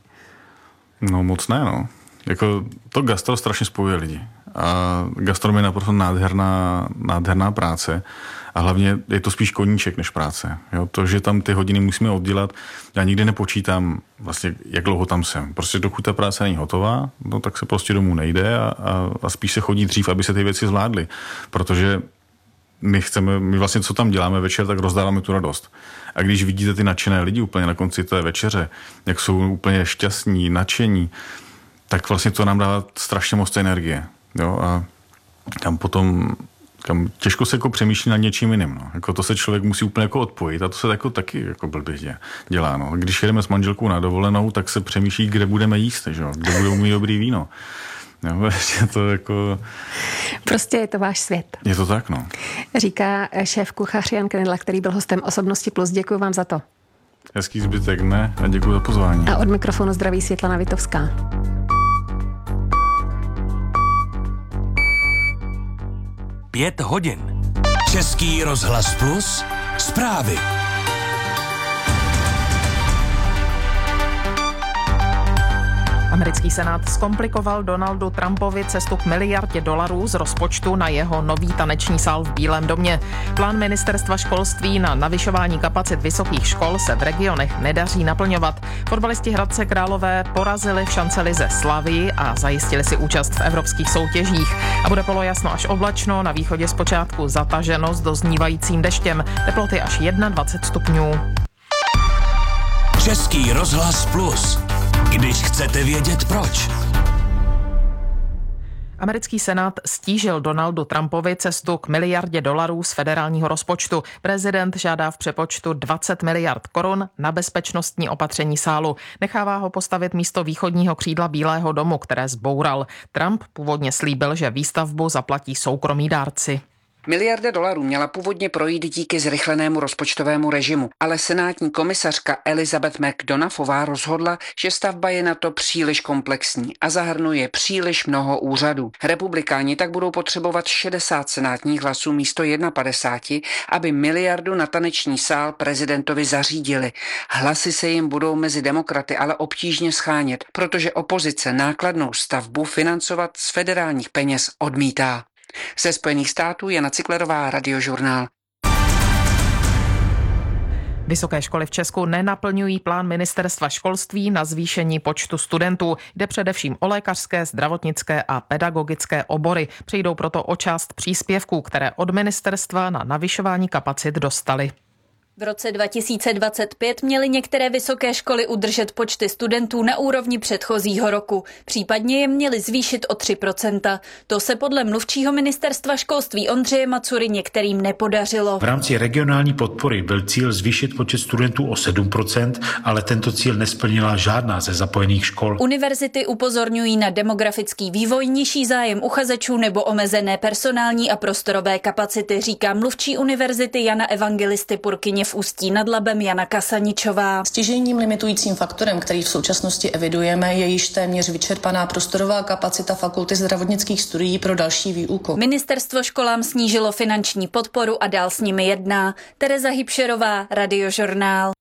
No moc ne, no. Jako to gastro strašně spojuje lidi. A gastro je naprosto nádherná, nádherná práce. A hlavně je to spíš koníček než práce. Jo? To, že tam ty hodiny musíme oddělat, já nikdy nepočítám vlastně, jak dlouho tam jsem. Prostě dokud ta práce není hotová, no, tak se prostě domů nejde a, a, a spíš se chodí dřív, aby se ty věci zvládly. Protože my chceme, my vlastně co tam děláme večer, tak rozdáváme tu radost. A když vidíte ty nadšené lidi úplně na konci té večeře, jak jsou úplně šťastní, nadšení, tak vlastně to nám dává strašně moc energie. Jo? A tam potom kam těžko se jako přemýšlí nad něčím jiným. No. Jako to se člověk musí úplně jako odpojit a to se jako taky jako blbě dělá. No. Když jedeme s manželkou na dovolenou, tak se přemýšlí, kde budeme jíst, že? Kde budeme mít dobrý víno. Jo, to jako... Prostě je to váš svět. Je to tak, no. Říká šéf kuchař Jan Knedla, který byl hostem Osobnosti plus. Děkuji vám za to. Hezký zbytek dne a děkuji za pozvání. A od mikrofonu zdraví Světlana Vitovská. Pět hodin. Český rozhlas plus. Zprávy. Americký senát zkomplikoval Donaldu Trumpovi cestu k miliardě dolarů z rozpočtu na jeho nový taneční sál v Bílém domě. Plán ministerstva školství na navyšování kapacit vysokých škol se v regionech nedaří naplňovat. Fotbalisti Hradce Králové porazili v šancelize Slavii a zajistili si účast v evropských soutěžích. A bude polojasno až oblačno, na východě zpočátku zataženo s doznívajícím deštěm. Teploty až dvacet jedna stupňů. Český rozhlas plus. Když chcete vědět proč. Americký senát stížil Donaldu Trumpovi cestu k miliardě dolarů z federálního rozpočtu. Prezident žádá v přepočtu dvacet miliard korun na bezpečnostní opatření sálu. Nechává ho postavit místo východního křídla Bílého domu, které zboural. Trump původně slíbil, že výstavbu zaplatí soukromí dárci. Miliarda dolarů měla původně projít díky zrychlenému rozpočtovému režimu, ale senátní komisařka Elizabeth McDonoughová rozhodla, že stavba je na to příliš komplexní a zahrnuje příliš mnoho úřadů. Republikáni tak budou potřebovat šedesát senátních hlasů místo padesát jedna, aby miliardu na taneční sál prezidentovi zařídili. Hlasy se jim budou mezi demokraty ale obtížně schánět, protože opozice nákladnou stavbu financovat z federálních peněz odmítá. Ze Spojených států Jana Ciklerová, Radiožurnál. Vysoké školy v Česku nenaplňují plán ministerstva školství na zvýšení počtu studentů. Jde především o lékařské, zdravotnické a pedagogické obory. Přijdou proto o část příspěvků, které od ministerstva na navyšování kapacit dostali. V roce dva tisíce dvacet pět měly některé vysoké školy udržet počty studentů na úrovni předchozího roku. Případně je měly zvýšit o tři procenta. To se podle mluvčího ministerstva školství Ondřeje Macury některým nepodařilo. V rámci regionální podpory byl cíl zvýšit počet studentů o sedm procent, ale tento cíl nesplnila žádná ze zapojených škol. Univerzity upozorňují na demografický vývoj, nižší zájem uchazečů nebo omezené personální a prostorové kapacity, říká mluvčí univerzity Jana Evangelisty Purkyně v Ústí nad Labem Jana Kasaničová. Stěžejním limitujícím faktorem, který v současnosti evidujeme, je již téměř vyčerpaná prostorová kapacita Fakulty zdravotnických studií pro další výuku. Ministerstvo školám snížilo finanční podporu a dál s nimi jedná. Tereza Hybšerová, Radiožurnál.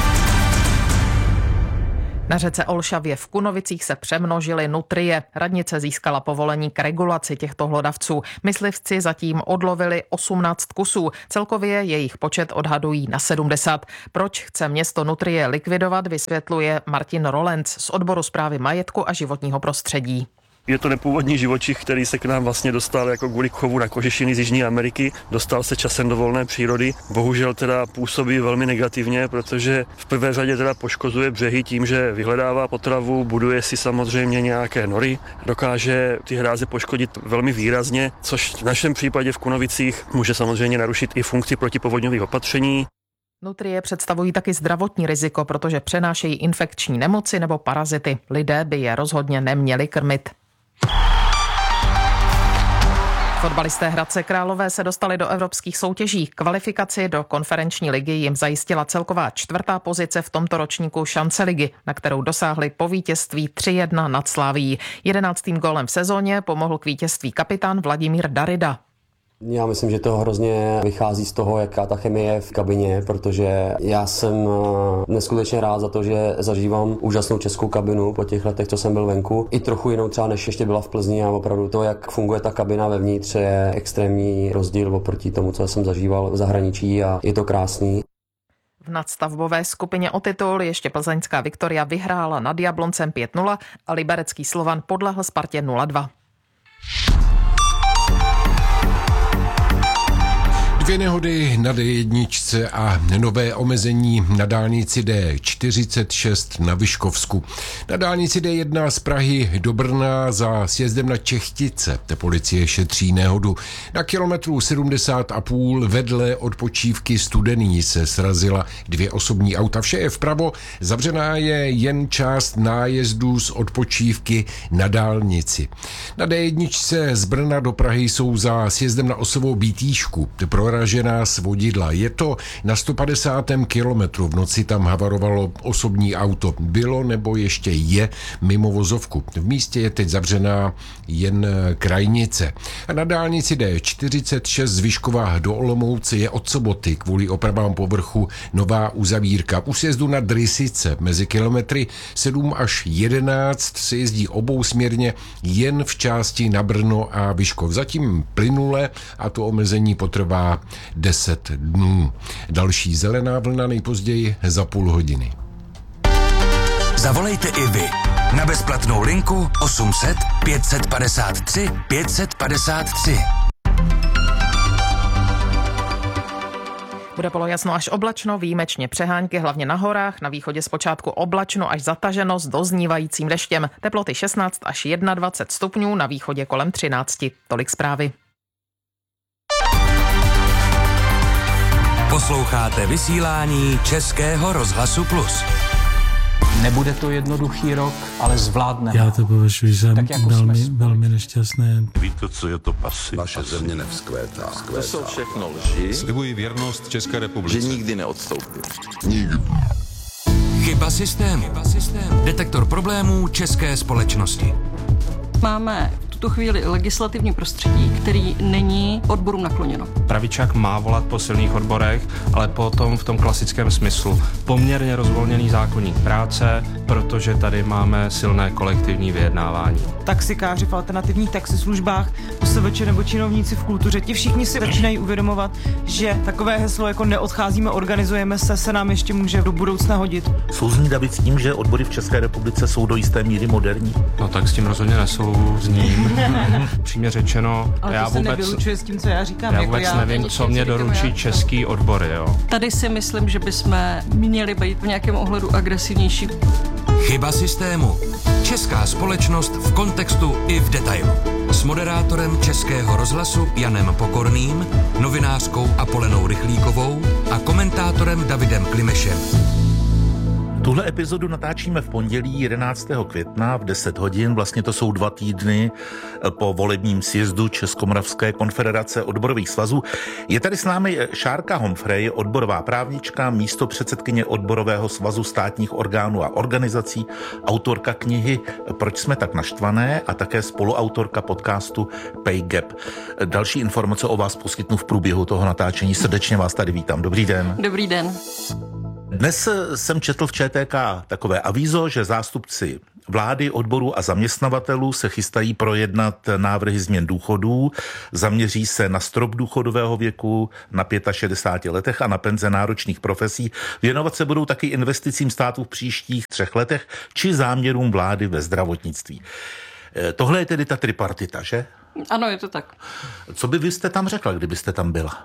Na řece Olšavě v Kunovicích se přemnožily nutrie. Radnice získala povolení k regulaci těchto hlodavců. Myslivci zatím odlovili osmnáct kusů. Celkově jejich počet odhadují na sedmdesát. Proč chce město nutrie likvidovat, vysvětluje Martin Rolenc z odboru správy majetku a životního prostředí. Je to nepůvodní živočich, který se k nám vlastně dostal jako kvůli chovu na kožešiny z Jižní Ameriky. Dostal se časem do volné přírody. Bohužel teda působí velmi negativně, protože v prvé řadě teda poškozuje břehy tím, že vyhledává potravu, buduje si samozřejmě nějaké nory, dokáže ty hráze poškodit velmi výrazně, což v našem případě v Kunovicích může samozřejmě narušit i funkci protipovodňových opatření. Nutrie představují taky zdravotní riziko, protože přenášejí infekční nemoci nebo parazity. Lidé by je rozhodně neměli krmit. Fotbalisté Hradce Králové se dostali do evropských soutěží. Kvalifikaci do konferenční ligy jim zajistila celková čtvrtá pozice v tomto ročníku šance ligy, na kterou dosáhli po vítězství tři jedna nad Slavií. Jedenáctým gólem v sezóně pomohl k vítězství kapitán Vladimír Darida. Já myslím, že to hrozně vychází z toho, jaká ta chemie je v kabině, protože já jsem neskutečně rád za to, že zažívám úžasnou českou kabinu po těch letech, co jsem byl venku. I trochu jinou třeba, než ještě byla v Plzni, a opravdu to, jak funguje ta kabina vevnitř, je extrémní rozdíl oproti tomu, co jsem zažíval v zahraničí, a je to krásný. V nadstavbové skupině o titul ještě plzeňská Viktoria vyhrála nad Jabloncem pět nula a liberecký Slovan podlehl Spartě nula dva. Dvě nehody na dé jedna a nové omezení na dálnici dé čtyřicet šest na Vyškovsku. Na dálnici dé jedna z Prahy do Brna za sjezdem na Čechtice policie šetří nehodu. Na kilometru sedmdesát a půl vedle odpočívky Studený se srazila dvě osobní auta. Vše je vpravo, zavřená je jen část nájezdu z odpočívky na dálnici. Na dé jedna z Brna do Prahy jsou za sjezdem na Osovou Bítýšku proražená svodidla. Je to na sto padesátém kilometru. V noci tam havarovalo osobní auto. Bylo nebo ještě je mimo vozovku. V místě je teď zavřená jen krajnice. A na dálnici dé čtyřicet šest z Vyškova do Olomouce je od soboty kvůli opravám povrchu nová uzavírka. U sjezdu na Drysice mezi kilometry sedm až jedenáct se jezdí obousměrně jen v části na Brno a Vyškov. Zatím plynule a to omezení potrvá deset dnů. Další zelená vlna nejpozději za půl hodiny. Zavolejte i vy na bezplatnou linku osm set pět padesát tři pět padesát tři. Bude polojasno až oblačno, výjimečně přehánky, hlavně na horách, na východě zpočátku oblačno až zataženo s doznívajícím deštěm. Teploty šestnáct až dvacet jedna stupňů, na východě kolem třináct. Tolik zprávy. Posloucháte vysílání Českého rozhlasu Plus. Nebude to jednoduchý rok, ale zvládneme. Já to považuji za jako velmi, velmi nešťastné. Víte, co je to pasy? Naše země nevzkvétá. To jsou všechno lži. Slibuji věrnost České republice. Že nikdy neodstoupím. Nikdy. Chyba systému. Chyba systému. Detektor problémů české společnosti. Máme v tuto chvíli legislativní prostředí, který není odborům nakloněno. Pravičák má volat po silných odborech, ale potom v tom klasickém smyslu. Poměrně rozvolněný zákoník práce, protože tady máme silné kolektivní vyjednávání. Taxikáři v alternativních taxislužbách, O S V Č nebo činovníci v kultuře, ti všichni si začínají uvědomovat, že takové heslo jako neodcházíme, organizujeme se, se nám ještě může do budoucna hodit. Souzní David s tím, že odbory v České republice jsou do jisté míry moderní? No tak s tím rozhodně nesouzním. Přímě řečeno, ale já to se vůbec, nevylučuje s tím, co já říkám. já jako vůbec já, nevím, co mě doručí český odbory. Jo. Tady si myslím, že bychom měli být v nějakém ohledu agresivnější. Chyba systému. Česká společnost v kontextu i v detailu. S moderátorem Českého rozhlasu Janem Pokorným, novinářkou Apolenou Rychlíkovou a komentátorem Davidem Klimešem. Tuhle epizodu natáčíme v pondělí jedenáctého května v deset hodin. Vlastně to jsou dva týdny po volebním sjezdu Českomoravské konfederace odborových svazů. Je tady s námi Šárka Homfrej, odborová právnička, místopředsedkyně odborového svazu státních orgánů a organizací, autorka knihy Proč jsme tak naštvané a také spoluautorka podcastu Pay Gap. Další informace o vás poskytnu v průběhu toho natáčení. Srdečně vás tady vítám. Dobrý den. Dobrý den. Dnes jsem četl v Č T K takové avízo, že zástupci vlády, odborů a zaměstnavatelů se chystají projednat návrhy změn důchodů, zaměří se na strop důchodového věku na šedesáti pěti letech a na penze náročných profesí. Věnovat se budou taky investicím státu v příštích třech letech či záměrům vlády ve zdravotnictví. Tohle je tedy ta tripartita, že? Ano, je to tak. Co by vy jste tam řekla, kdybyste tam byla?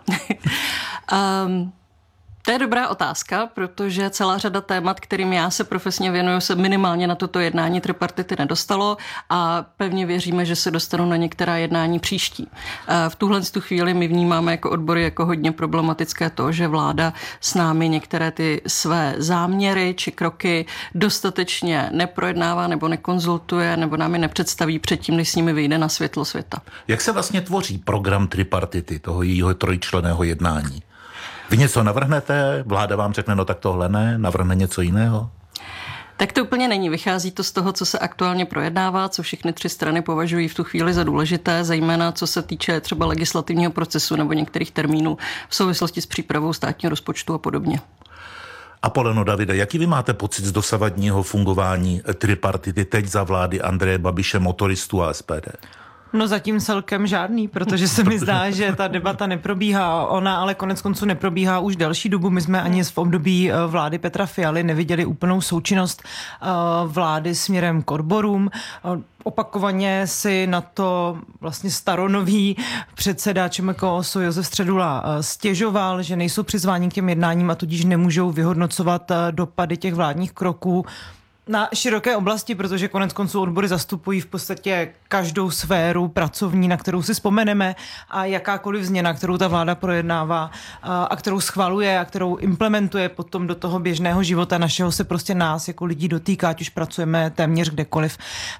um... To je dobrá otázka, protože celá řada témat, kterým já se profesně věnuju, se minimálně na toto jednání tripartity nedostalo a pevně věříme, že se dostanou na některá jednání příští. V tuhle tu chvíli my vnímáme jako odbory jako hodně problematické to, že vláda s námi některé ty své záměry či kroky dostatečně neprojednává nebo nekonzultuje nebo nám je nepředstaví předtím, než s nimi vyjde na světlo světa. Jak se vlastně tvoří program tripartity, toho jejího trojčlenného jednání? Vy něco navrhnete, vláda vám řekne, no tak tohle ne, navrhne něco jiného? Tak to úplně není. Vychází to z toho, co se aktuálně projednává, co všechny tři strany považují v tu chvíli za důležité, zejména co se týče třeba legislativního procesu nebo některých termínů v souvislosti s přípravou státního rozpočtu a podobně. Apoleno Davide, jaký vy máte pocit z dosavadního fungování tripartity teď za vlády Andreje Babiše, motoristů a S P D? No zatím celkem žádný, protože se mi zdá, že ta debata neprobíhá. Ona ale konec konců neprobíhá už delší dobu. My jsme ani v období vlády Petra Fialy neviděli úplnou součinnost vlády směrem k odborům. Opakovaně si na to vlastně staronový předseda ČMKOSu Josef Středula stěžoval, že nejsou přizváni k těm jednáním a tudíž nemůžou vyhodnocovat dopady těch vládních kroků na široké oblasti, protože konec konců odbory zastupují v podstatě každou sféru pracovní, na kterou si vzpomeneme a jakákoliv změna, kterou ta vláda projednává a kterou schvaluje a kterou implementuje potom do toho běžného života našeho, se prostě nás jako lidí dotýká, ať už pracujeme téměř kdekoliv.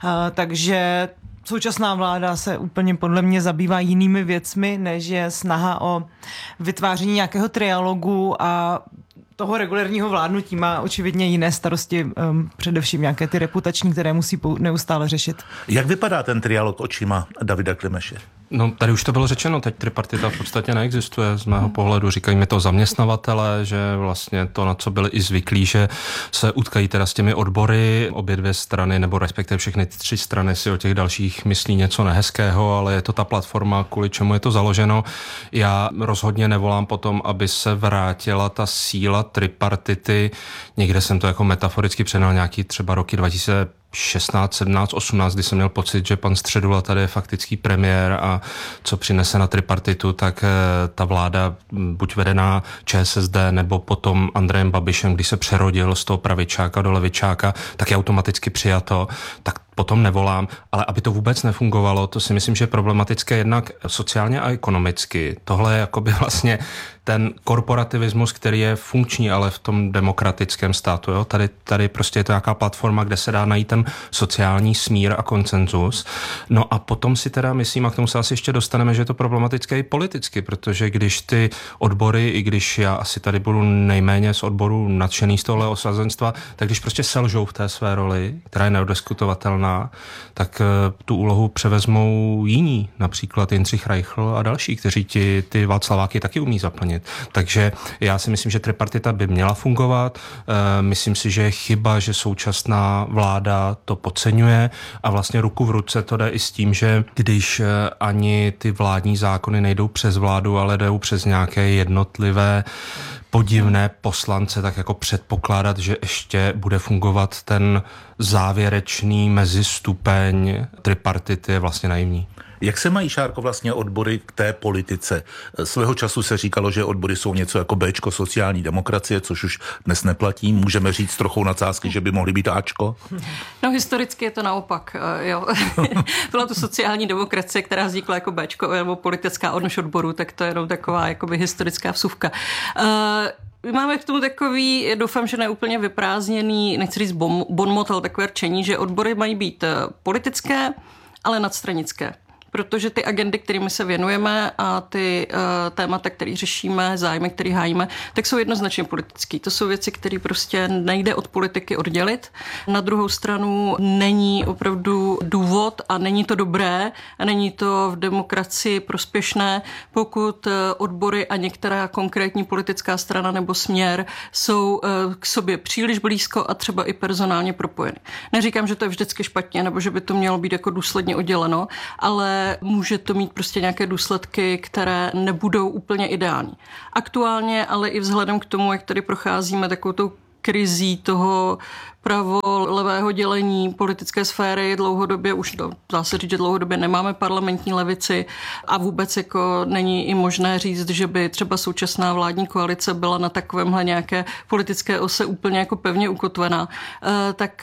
Takže současná vláda se úplně podle mě zabývá jinými věcmi, než je snaha o vytváření nějakého trialogu a toho regulérního vládnutí. Má očividně jiné starosti, um, především nějaké ty reputační, které musí neustále řešit. Jak vypadá ten trialog očima Davida Klimeše? No, tady už to bylo řečeno, teď tripartita v podstatě neexistuje z mého pohledu. Říkají mi to zaměstnavatele, že vlastně to, na co byli i zvyklí, že se utkají teda s těmi odbory, obě dvě strany, nebo respektive všechny ty tři strany si o těch dalších myslí něco nehezkého, ale je to ta platforma, kvůli čemu je to založeno. Já rozhodně nevolám potom, aby se vrátila ta síla tripartity. Někde jsem to jako metaforicky přenal nějaký třeba roky dva tisíce šestnáct, sedmnáct, osmnáct, kdy jsem měl pocit, že pan Středula tady je faktický premiér a co přinese na tripartitu, tak ta vláda buď vedená Č S S D nebo potom Andrejem Babišem, když se přerodil z toho pravičáka do levičáka, tak je automaticky přijato, tak potom nevolám, ale aby to vůbec nefungovalo, to si myslím, že je problematické jednak sociálně a ekonomicky. Tohle je jakoby vlastně ten korporativismus, který je funkční, ale v tom demokratickém státu. Jo? Tady, tady prostě je to nějaká platforma, kde se dá najít ten sociální smír a konsenzus. No a potom si teda myslím, a k tomu se asi ještě dostaneme, že je to problematické i politicky, protože když ty odbory, i když já asi tady budu nejméně z odboru nadšený z tohle osazenstva, tak když prostě selžou v té své roli, která je neodiskutovatelná, tak tu úlohu převezmou jiní, například Jindřich Reichl a další, kteří ti, ty Václaváky taky umí zaplnit. Takže já si myslím, že tripartita by měla fungovat. Myslím si, že je chyba, že současná vláda to podceňuje a vlastně ruku v ruce to jde i s tím, že když ani ty vládní zákony nejdou přes vládu, ale jdou přes nějaké jednotlivé podivné poslance, tak jako předpokládat, že ještě bude fungovat ten závěrečný mezistupeň tripartity je vlastně naivní. Jak se mají, Šárko, vlastně odbory k té politice? Svého času se říkalo, že odbory jsou něco jako Béčko sociální demokracie, což už dnes neplatí. Můžeme říct trochu nadsázky, že by mohly být Ačko? No historicky je to naopak. Jo. Byla to sociální demokracie, která vznikla jako Béčko nebo politická odnož odboru, tak to je jenom taková jakoby historická vsuvka. Uh, máme k tomu takový, doufám, že neúplně vyprázdněný, nechci říct bon, bonmot, ale takové rčení, že odbory mají být politické, ale nadstranické. Protože ty agendy, kterými se věnujeme a ty uh, témata, které řešíme, zájmy, které hájíme, tak jsou jednoznačně politické. To jsou věci, které prostě nejde od politiky oddělit. Na druhou stranu není opravdu důvod a není to dobré a není to v demokracii prospěšné, pokud uh, odbory a některá konkrétní politická strana nebo směr jsou uh, k sobě příliš blízko a třeba i personálně propojeny. Neříkám, že to je vždycky špatně nebo že by to mělo být jako důsledně odděleno, ale může to mít prostě nějaké důsledky, které nebudou úplně ideální. Aktuálně, ale i vzhledem k tomu, jak tady procházíme takovou tou krizí toho pravo-levého dělení politické sféry dlouhodobě, už to dá se říct, že dlouhodobě nemáme parlamentní levici a vůbec jako není i možné říct, že by třeba současná vládní koalice byla na takovémhle nějaké politické ose úplně jako pevně ukotvená, tak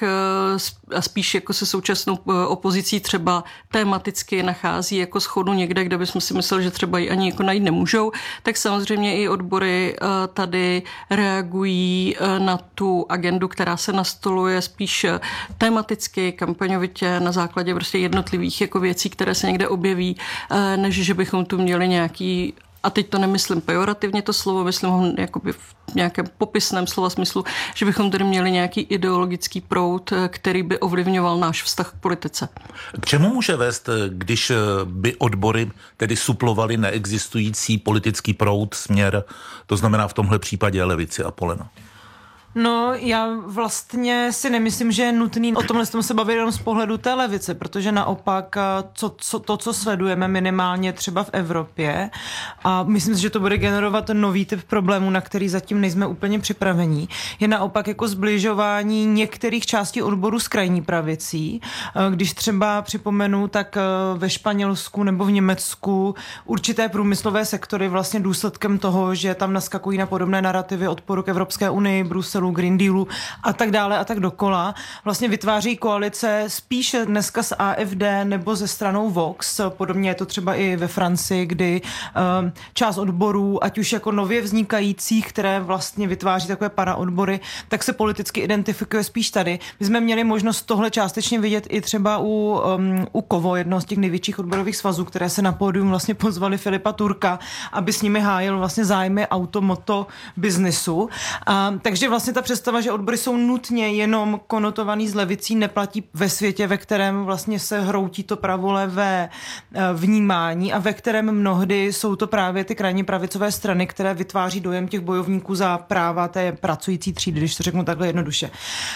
spíš jako se současnou opozicí třeba tematicky nachází jako schodu někde, kde bychom si mysleli, že třeba ji ani jako najít nemůžou, tak samozřejmě i odbory tady reagují na tu agendu, která se nastoluje spíš tematicky, kampaňovitě na základě prostě jednotlivých jako věcí, které se někde objeví, než že bychom tu měli nějaký, a teď to nemyslím pejorativně to slovo, myslím ho jakoby v nějakém popisném slova smyslu, že bychom tady měli nějaký ideologický proud, který by ovlivňoval náš vztah k politice. K čemu může vést, když by odbory tedy suplovaly neexistující politický proud, směr, to znamená v tomhle případě levici a Polena? No, já vlastně si nemyslím, že je nutný o tomhle se bavit jenom z pohledu té levice, protože naopak co, co, to, co sledujeme minimálně třeba v Evropě, a myslím si, že to bude generovat nový typ problémů, na který zatím nejsme úplně připravení, je naopak jako zbližování některých částí odboru s krajní pravicí. Když třeba připomenu, tak ve Španělsku nebo v Německu určité průmyslové sektory vlastně důsledkem toho, že tam naskakují na podobné narrativy odporu k Evropské unii, Bruselu, Green Dealu a tak dále a tak dokola, vlastně vytváří koalice spíše dneska s A F D nebo ze stranou Vox. Podobně je to třeba i ve Francii, kdy uh, část odborů, ať už jako nově vznikajících, které vlastně vytváří takové paraodbory, tak se politicky identifikuje spíš tady. My jsme měli možnost tohle částečně vidět i třeba u, um, u Kovo, jednoho z těch největších odborových svazů, které se na pódium vlastně pozvali Filipa Turka, aby s nimi hájil vlastně zájmy automoto biznisu. A, takže vlastně ta představa, že odbory jsou nutně jenom konotovaný s levicí, neplatí ve světě, ve kterém vlastně se hroutí to pravolevé vnímání a ve kterém mnohdy jsou to právě ty krajně pravicové strany, které vytváří dojem těch bojovníků za práva té pracující třídy, když to řeknu takhle jednoduše.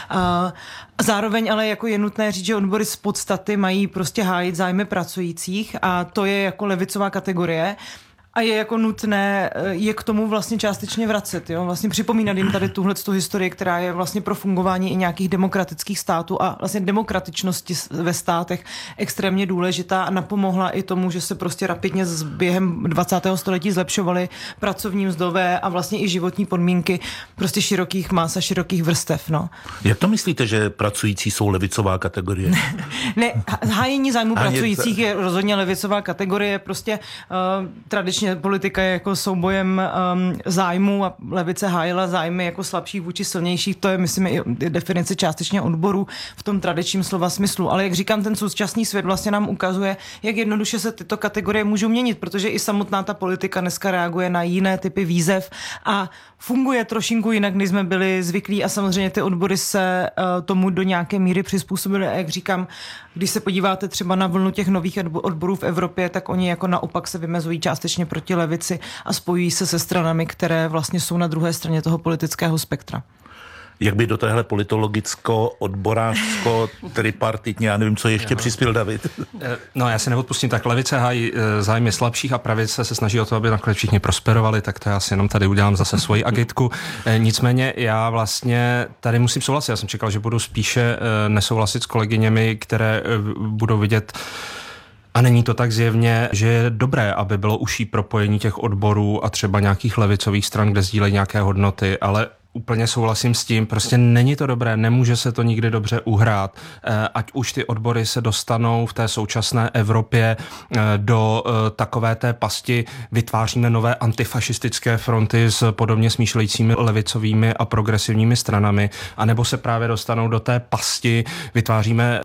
A zároveň ale jako je nutné říct, že odbory z podstaty mají prostě hájit zájmy pracujících a to je jako levicová kategorie. A je jako nutné je k tomu vlastně částečně vracet. Jo? Vlastně připomínat jim tady tuhletu historii, která je vlastně pro fungování i nějakých demokratických států a vlastně demokratičnosti ve státech extrémně důležitá a napomohla i tomu, že se prostě rapidně během dvacátého století zlepšovaly pracovní mzdové a vlastně i životní podmínky prostě širokých mas a širokých vrstev. No. Jak to myslíte, že pracující jsou levicová kategorie? Ne, hájení zájmu pracujících je rozhodně levicová kategorie, prostě uh, tradičně politika je jako soubojem um, zájmu a levice hájila zájmy jako slabších vůči silnějších. To je, myslím, i definice částečně odboru v tom tradičním slova smyslu. Ale jak říkám, ten současný svět vlastně nám ukazuje, jak jednoduše se tyto kategorie můžou měnit, protože i samotná ta politika dneska reaguje na jiné typy výzev a funguje trošinku jinak, než jsme byli zvyklí a samozřejmě ty odbory se uh, tomu do nějaké míry přizpůsobily. A jak říkám, když se podíváte třeba na vlnu těch nových odborů v Evropě, tak oni jako naopak se vymezují částečně proti levici a spojují se se stranami, které vlastně jsou na druhé straně toho politického spektra. Jak by do téhle politologicko, odborářsko, tripartitně, já nevím, co ještě přispěl David. No já se neodpustím, tak levice hájí zájmy slabších a pravice se snaží o to, aby nakonec všichni prosperovali, tak to já si jenom tady udělám zase svoji agitku. Nicméně já vlastně tady musím souhlasit, já jsem čekal, že budu spíše nesouhlasit s kolegyněmi, které budou vidět. A není to tak zjevně, že je dobré, aby bylo užší propojení těch odborů a třeba nějakých levicových stran, kde sdílejí nějaké hodnoty, ale úplně souhlasím s tím, prostě není to dobré, nemůže se to nikdy dobře uhrát, ať už ty odbory se dostanou v té současné Evropě do takové té pasti, vytváříme nové antifašistické fronty s podobně smýšlejícími levicovými a progresivními stranami, anebo se právě dostanou do té pasti, vytváříme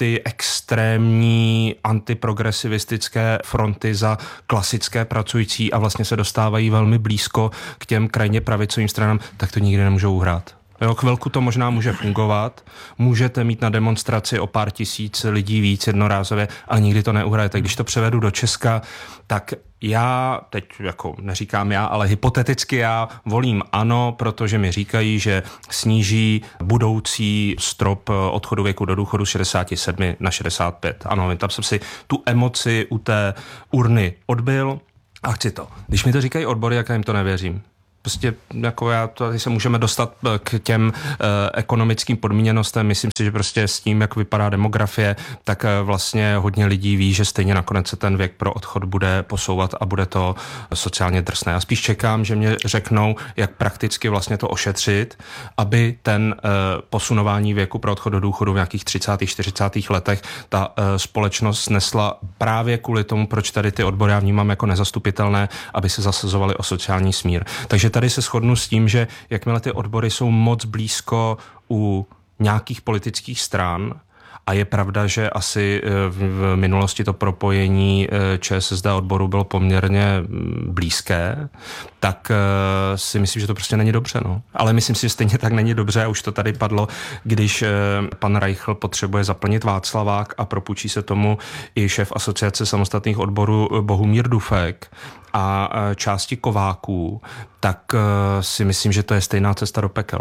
antiextrémní, antiprogresivistické fronty za klasické pracující a vlastně se dostávají velmi blízko k těm krajně pravicovým stranám, tak to nikdy nemůžou uhrát. Jo, chvilku to možná může fungovat, můžete mít na demonstraci o pár tisíc lidí víc jednorázově, ale nikdy to neuhrajete. Když to převedu do Česka, tak já, teď jako neříkám já, ale hypoteticky já volím ano, protože mi říkají, že sníží budoucí strop odchodu věku do důchodu z šedesáti sedmi na šedesát pět. Ano, tam jsem si tu emoci u té urny odbyl a chci to. Když mi to říkají odbory, jak já jim to nevěřím. Prostě jako já, tady se můžeme dostat k těm eh, ekonomickým podmíněnostem. Myslím si, že prostě s tím, jak vypadá demografie, tak eh, vlastně hodně lidí ví, že stejně nakonec se ten věk pro odchod bude posouvat a bude to sociálně drsné. Já spíš čekám, že mě řeknou, jak prakticky vlastně to ošetřit, aby ten eh, posunování věku pro odchod do důchodu v nějakých třicátých, čtyřicátých letech ta eh, společnost nesla právě kvůli tomu, proč tady ty odbory já vnímám jako nezastupitelné, aby se zasazovali o sociální smír. Takže tady se shodnu s tím, že jakmile ty odbory jsou moc blízko u nějakých politických stran, a je pravda, že asi v minulosti to propojení ČSSD a odboru bylo poměrně blízké, tak si myslím, že to prostě není dobře. No. Ale myslím si, že stejně tak není dobře, a už to tady padlo, když pan Reichl potřebuje zaplnit Václavák a propůjčí se tomu i šéf asociace samostatných odborů Bohumír Dufek a části Kováků, tak si myslím, že to je stejná cesta do pekel.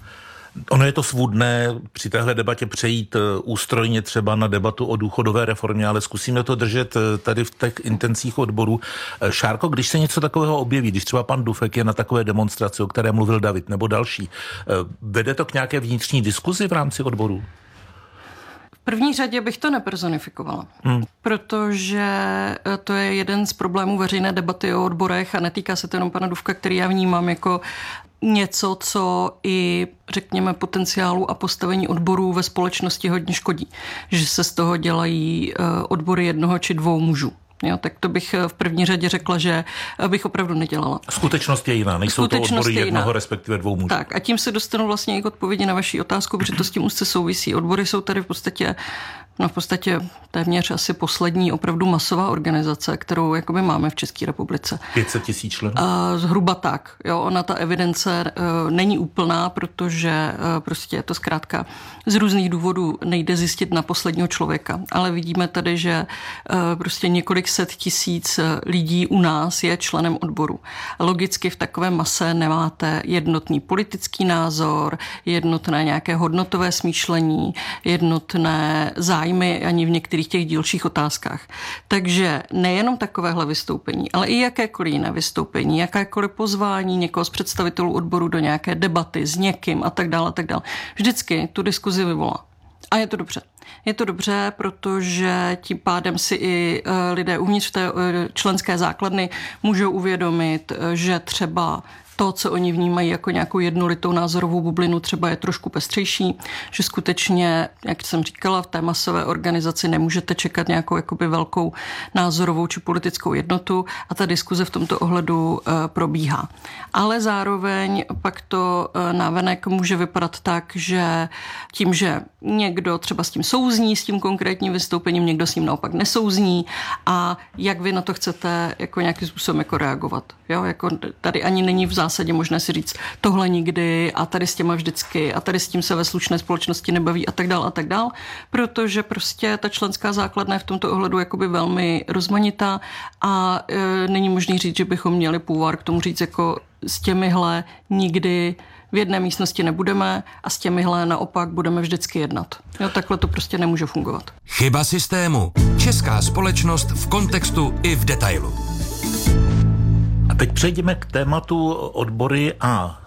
Ono je to svůdné při téhle debatě přejít ústrojně třeba na debatu o důchodové reformě, ale zkusíme to držet tady v těch intencích odborů. Šárko, když se něco takového objeví, když třeba pan Dufek je na takové demonstraci, o které mluvil David, nebo další, vede to k nějaké vnitřní diskuzi v rámci odborů? V první řadě bych to nepersonifikovala, hmm. protože to je jeden z problémů veřejné debaty o odborech a netýká se to jenom pana Dufka, který já vnímám jako něco, co i, řekněme, potenciálu a postavení odborů ve společnosti hodně škodí. Že se z toho dělají odbory jednoho či dvou mužů. Jo, tak to bych v první řadě řekla, že bych opravdu nedělala. Skutečnost je jiná, nejsou to odbory jednoho, respektive dvou mužů. Tak a tím se dostanu vlastně i k odpovědi na vaši otázku, protože to s tím úzce souvisí. Odbory jsou tady v podstatě No v podstatě téměř asi poslední opravdu masová organizace, kterou jakoby máme v České republice. pět set tisíc členů? Zhruba tak. Jo, ona ta evidence uh, není úplná, protože uh, prostě je to zkrátka z různých důvodů nejde zjistit na posledního člověka. Ale vidíme tady, že uh, prostě několik set tisíc lidí u nás je členem odboru. Logicky v takové mase nemáte jednotný politický názor, jednotné nějaké hodnotové smýšlení, jednotné zájmy ani v některých těch dílčích otázkách. Takže nejenom takovéhle vystoupení, ale i jakékoliv jiné vystoupení, jakékoliv pozvání někoho z představitelů odboru do nějaké debaty s někým a tak dále a tak dále. Vždycky tu diskuzi vyvolá. A je to dobře. Je to dobře, protože tím pádem si i lidé uvnitř té členské základny můžou uvědomit, že třeba to, co oni vnímají jako nějakou jednolitou názorovou bublinu, třeba je trošku pestřejší, že skutečně, jak jsem říkala, v té masové organizaci nemůžete čekat nějakou jakoby velkou názorovou či politickou jednotu a ta diskuze v tomto ohledu e, probíhá. Ale zároveň pak to e, návenek může vypadat tak, že tím, že někdo třeba s tím souzní, s tím konkrétním vystoupením, někdo s ním naopak nesouzní a jak vy na to chcete jako nějakým způsobem jako reagovat. Jo? Jako tady ani není v zásadě možné si říct tohle nikdy a tady s těma vždycky a tady s tím se ve slušné společnosti nebaví a tak dál a tak dál, protože prostě ta členská základna je v tomto ohledu jakoby velmi rozmanitá a e, není možný říct, že bychom měli půvár k tomu říct jako s těmihle nikdy v jedné místnosti nebudeme a s těmihle naopak budeme vždycky jednat. Jo, takhle to prostě nemůže fungovat. Chyba systému. Česká společnost v kontextu i v detailu. A teď přejdeme k tématu odbory a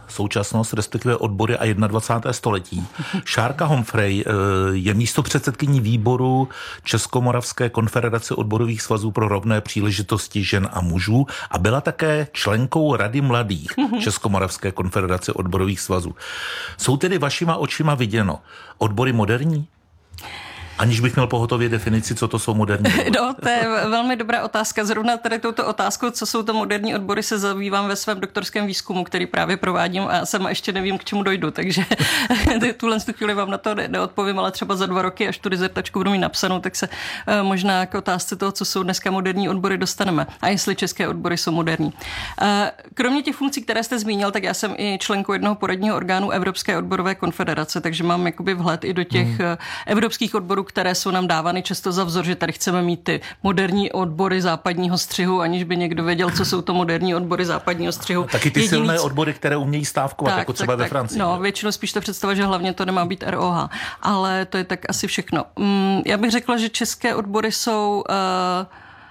současnost, respektive odbory a dvacátého prvního století. Šárka Homfrej je místopředsedkyní výboru Českomoravské konfederace odborových svazů pro rovné příležitosti žen a mužů a byla také členkou Rady mladých Českomoravské konfederace odborových svazů. Jsou tedy vašima očima viděno odbory moderní? Aniž bych měl pohotově definici, co to jsou moderní odbory. No, to je velmi dobrá otázka. Zrovna tady touto otázkou, co jsou to moderní odbory, se zabývám ve svém doktorském výzkumu, který právě provádím a sama ještě nevím, k čemu dojdu, takže tuhle chvíli vám na to neodpovím, ale třeba za dva roky, až tu dizertačku budu mít napsanou, tak se možná k otázce toho, co jsou dneska moderní odbory, dostaneme. A jestli české odbory jsou moderní. Kromě těch funkcí, které jste zmínil, tak já jsem i členkou jednoho poradního orgánu Evropské odborové konfederace, takže mám jakoby vhled i do těch hmm. evropských odborů, které jsou nám dávány často za vzor, že tady chceme mít ty moderní odbory západního střihu, aniž by někdo věděl, co jsou to moderní odbory západního střihu. Taky ty Jediný... silné odbory, které umějí stávkovat, tak, jako třeba tak, ve Francii. No, většinou spíš to představa, že hlavně to nemá být R O H, ale to je tak asi všechno. Já bych řekla, že české odbory jsou, uh,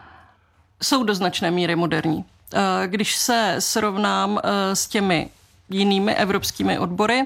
jsou do značné míry moderní. Uh, když se srovnám uh, s těmi jinými evropskými odbory,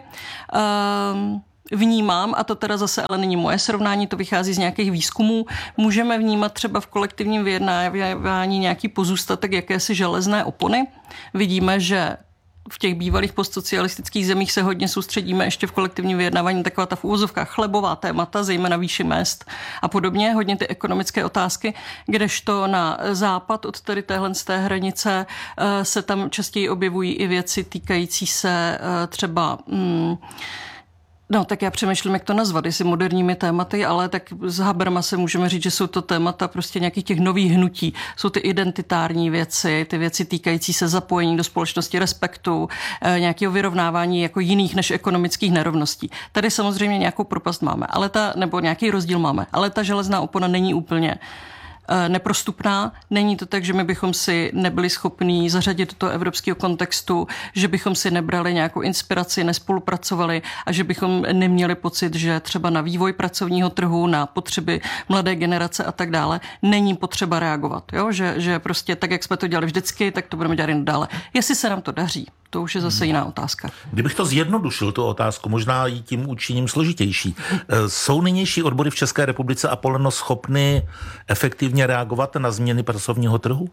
uh, vnímám, a to teda zase ale není moje srovnání, to vychází z nějakých výzkumů, můžeme vnímat třeba v kolektivním vyjednávání nějaký pozůstatek jakési železné opony. Vidíme, že v těch bývalých postsocialistických zemích se hodně soustředíme ještě v kolektivním vyjednávání taková ta v úvozovkách chlebová témata, zejména výši mezd a podobně, hodně ty ekonomické otázky, kdežto na západ od tady téhle z té hranice se tam častěji objevují i věci týkající se třeba hmm, No, tak já přemýšlím, jak to nazvat, jestli moderními tématy, ale tak z Habermase můžeme říct, že jsou to témata prostě nějakých těch nových hnutí. Jsou ty identitární věci, ty věci týkající se zapojení do společnosti, respektu, nějakého vyrovnávání jako jiných než ekonomických nerovností. Tady samozřejmě nějakou propast máme, ale ta, nebo nějaký rozdíl máme, ale ta železná opona není úplně neprostupná. Není to tak, že my bychom si nebyli schopní zařadit do toho evropského kontextu, že bychom si nebrali nějakou inspiraci, nespolupracovali a že bychom neměli pocit, že třeba na vývoj pracovního trhu, na potřeby mladé generace a tak dále není potřeba reagovat. Jo? Že, že prostě tak, jak jsme to dělali vždycky, tak to budeme dělat jen dále. Jestli se nám to daří, to už je zase jiná otázka. Kdybych to zjednodušil, tu otázku, možná ji tím učiním složitější. Jsou nynější odbory v České republice a Poleno schopny efektivně reagovat na změny pracovního trhu?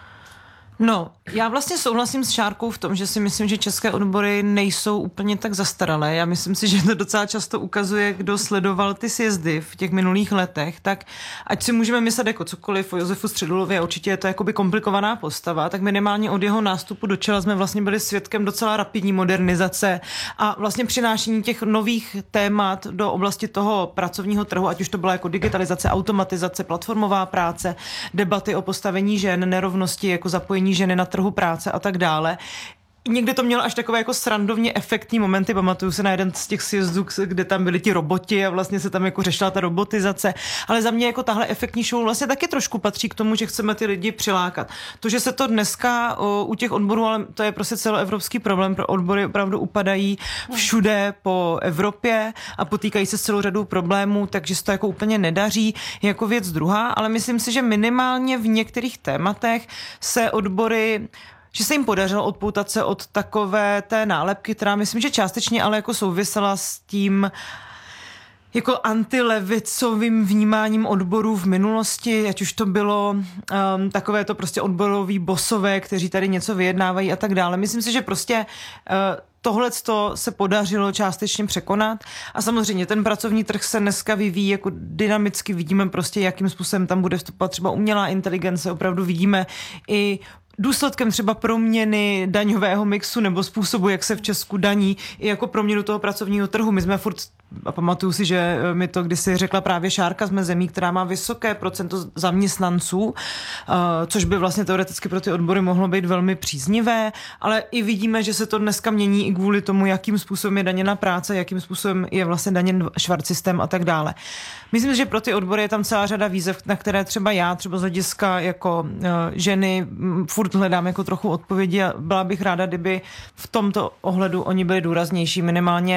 No, já vlastně souhlasím s Šárkou v tom, že si myslím, že české odbory nejsou úplně tak zastaralé. Já myslím si, že to docela často ukazuje, kdo sledoval ty sjezdy v těch minulých letech, tak ať si můžeme myslet jako cokoliv o Josefu Středulovi, a určitě je to jakoby komplikovaná postava, tak minimálně od jeho nástupu do čela jsme vlastně byli svědkem docela rapidní modernizace a vlastně přinášení těch nových témat do oblasti toho pracovního trhu, ať už to byla jako digitalizace, automatizace, platformová práce, debaty o postavení žen, nerovnosti, jako zapojení ženy na trhu práce a tak dále. Někdy to mělo až takové jako srandovně efektní momenty. Pamatuju se na jeden z těch sjezdů, kde tam byli ti roboti a vlastně se tam jako řešila ta robotizace. Ale za mě jako tahle efektní show vlastně taky trošku patří k tomu, že chceme ty lidi přilákat. To, že se to dneska o, u těch odborů, ale to je prostě celoevropský problém, pro odbory opravdu upadají všude po Evropě a potýkají se s celou řadou problémů, takže se to jako úplně nedaří jako věc druhá, ale myslím si, že minimálně v některých tématech se odbory že se jim podařilo odpoutat se od takové té nálepky, která myslím, že částečně ale jako souvisela s tím jako antilevicovým vnímáním odborů v minulosti, ať už to bylo um, takové to prostě odborový bosové, kteří tady něco vyjednávají a tak dále. Myslím si, že prostě uh, tohleto se podařilo částečně překonat a samozřejmě ten pracovní trh se dneska vyvíjí jako dynamicky, vidíme prostě, jakým způsobem tam bude vstupovat třeba umělá inteligence, opravdu vidíme i důsledkem třeba proměny daňového mixu nebo způsobu, jak se v Česku daní, i jako proměnu toho pracovního trhu. My jsme furt, a pamatuju si, že mi to kdysi řekla právě Šárka, jsme zemí, která má vysoké procento zaměstnanců, což by vlastně teoreticky pro ty odbory mohlo být velmi příznivé, ale i vidíme, že se to dneska mění i kvůli tomu, jakým způsobem je daněna práce, jakým způsobem je vlastně daněn švarcsystém a tak dále. Myslím, že pro ty odbory je tam celá řada výzev, na které třeba já, třeba z hlediska jako uh, ženy, m, furt hledám jako trochu odpovědi a byla bych ráda, kdyby v tomto ohledu oni byli důraznější, minimálně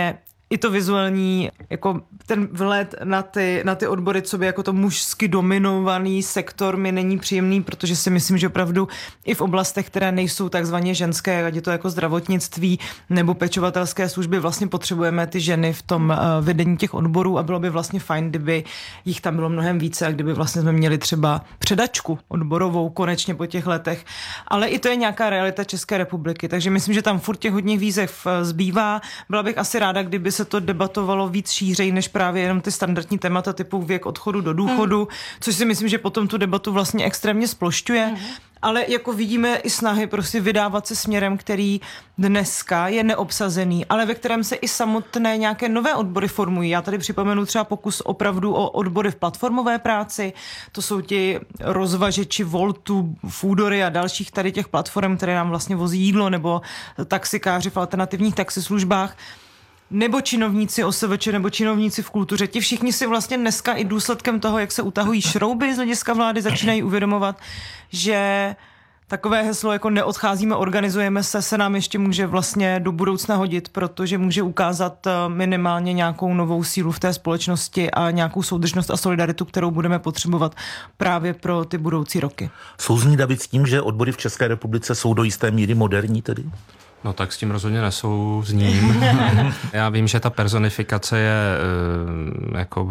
i to vizuální, jako ten vhled na ty, na ty odbory, co by jako to mužsky dominovaný sektor mi není příjemný, protože si myslím, že opravdu i v oblastech, které nejsou takzvaně ženské, ať je to jako zdravotnictví nebo pečovatelské služby, vlastně potřebujeme ty ženy v tom uh, vedení těch odborů a bylo by vlastně fajn, kdyby jich tam bylo mnohem více a kdyby vlastně jsme měli třeba předačku odborovou konečně po těch letech. Ale i to je nějaká realita České republiky, takže myslím, že tam furt těch hodně výzev zbývá. Byla bych asi ráda, kdyby se to debatovalo víc šířej, než právě jenom ty standardní témata typu věk odchodu do důchodu, mm. což si myslím, že potom tu debatu vlastně extrémně splošťuje. Mm. Ale jako vidíme i snahy prostě vydávat se směrem, který dneska je neobsazený, ale ve kterém se i samotné nějaké nové odbory formují. Já tady připomenu třeba pokus opravdu o odbory v platformové práci. To jsou ti rozvažeči Voltu, Foodory a dalších tady těch platform, které nám vlastně vozí jídlo, nebo taxikáři v alternativních taxislužbách, nebo činovníci O S V Č, nebo činovníci v kultuře. Ti všichni si vlastně dneska i důsledkem toho, jak se utahují šrouby z hlediska vlády, začínají uvědomovat, že takové heslo jako neodcházíme, organizujeme se, se nám ještě může vlastně do budoucna hodit, protože může ukázat minimálně nějakou novou sílu v té společnosti a nějakou soudržnost a solidaritu, kterou budeme potřebovat právě pro ty budoucí roky. Souzní David s tím, že odbory v České republice jsou do jisté míry moderní tedy? No tak s tím rozhodně nesouzním. Já vím, že ta personifikace je jako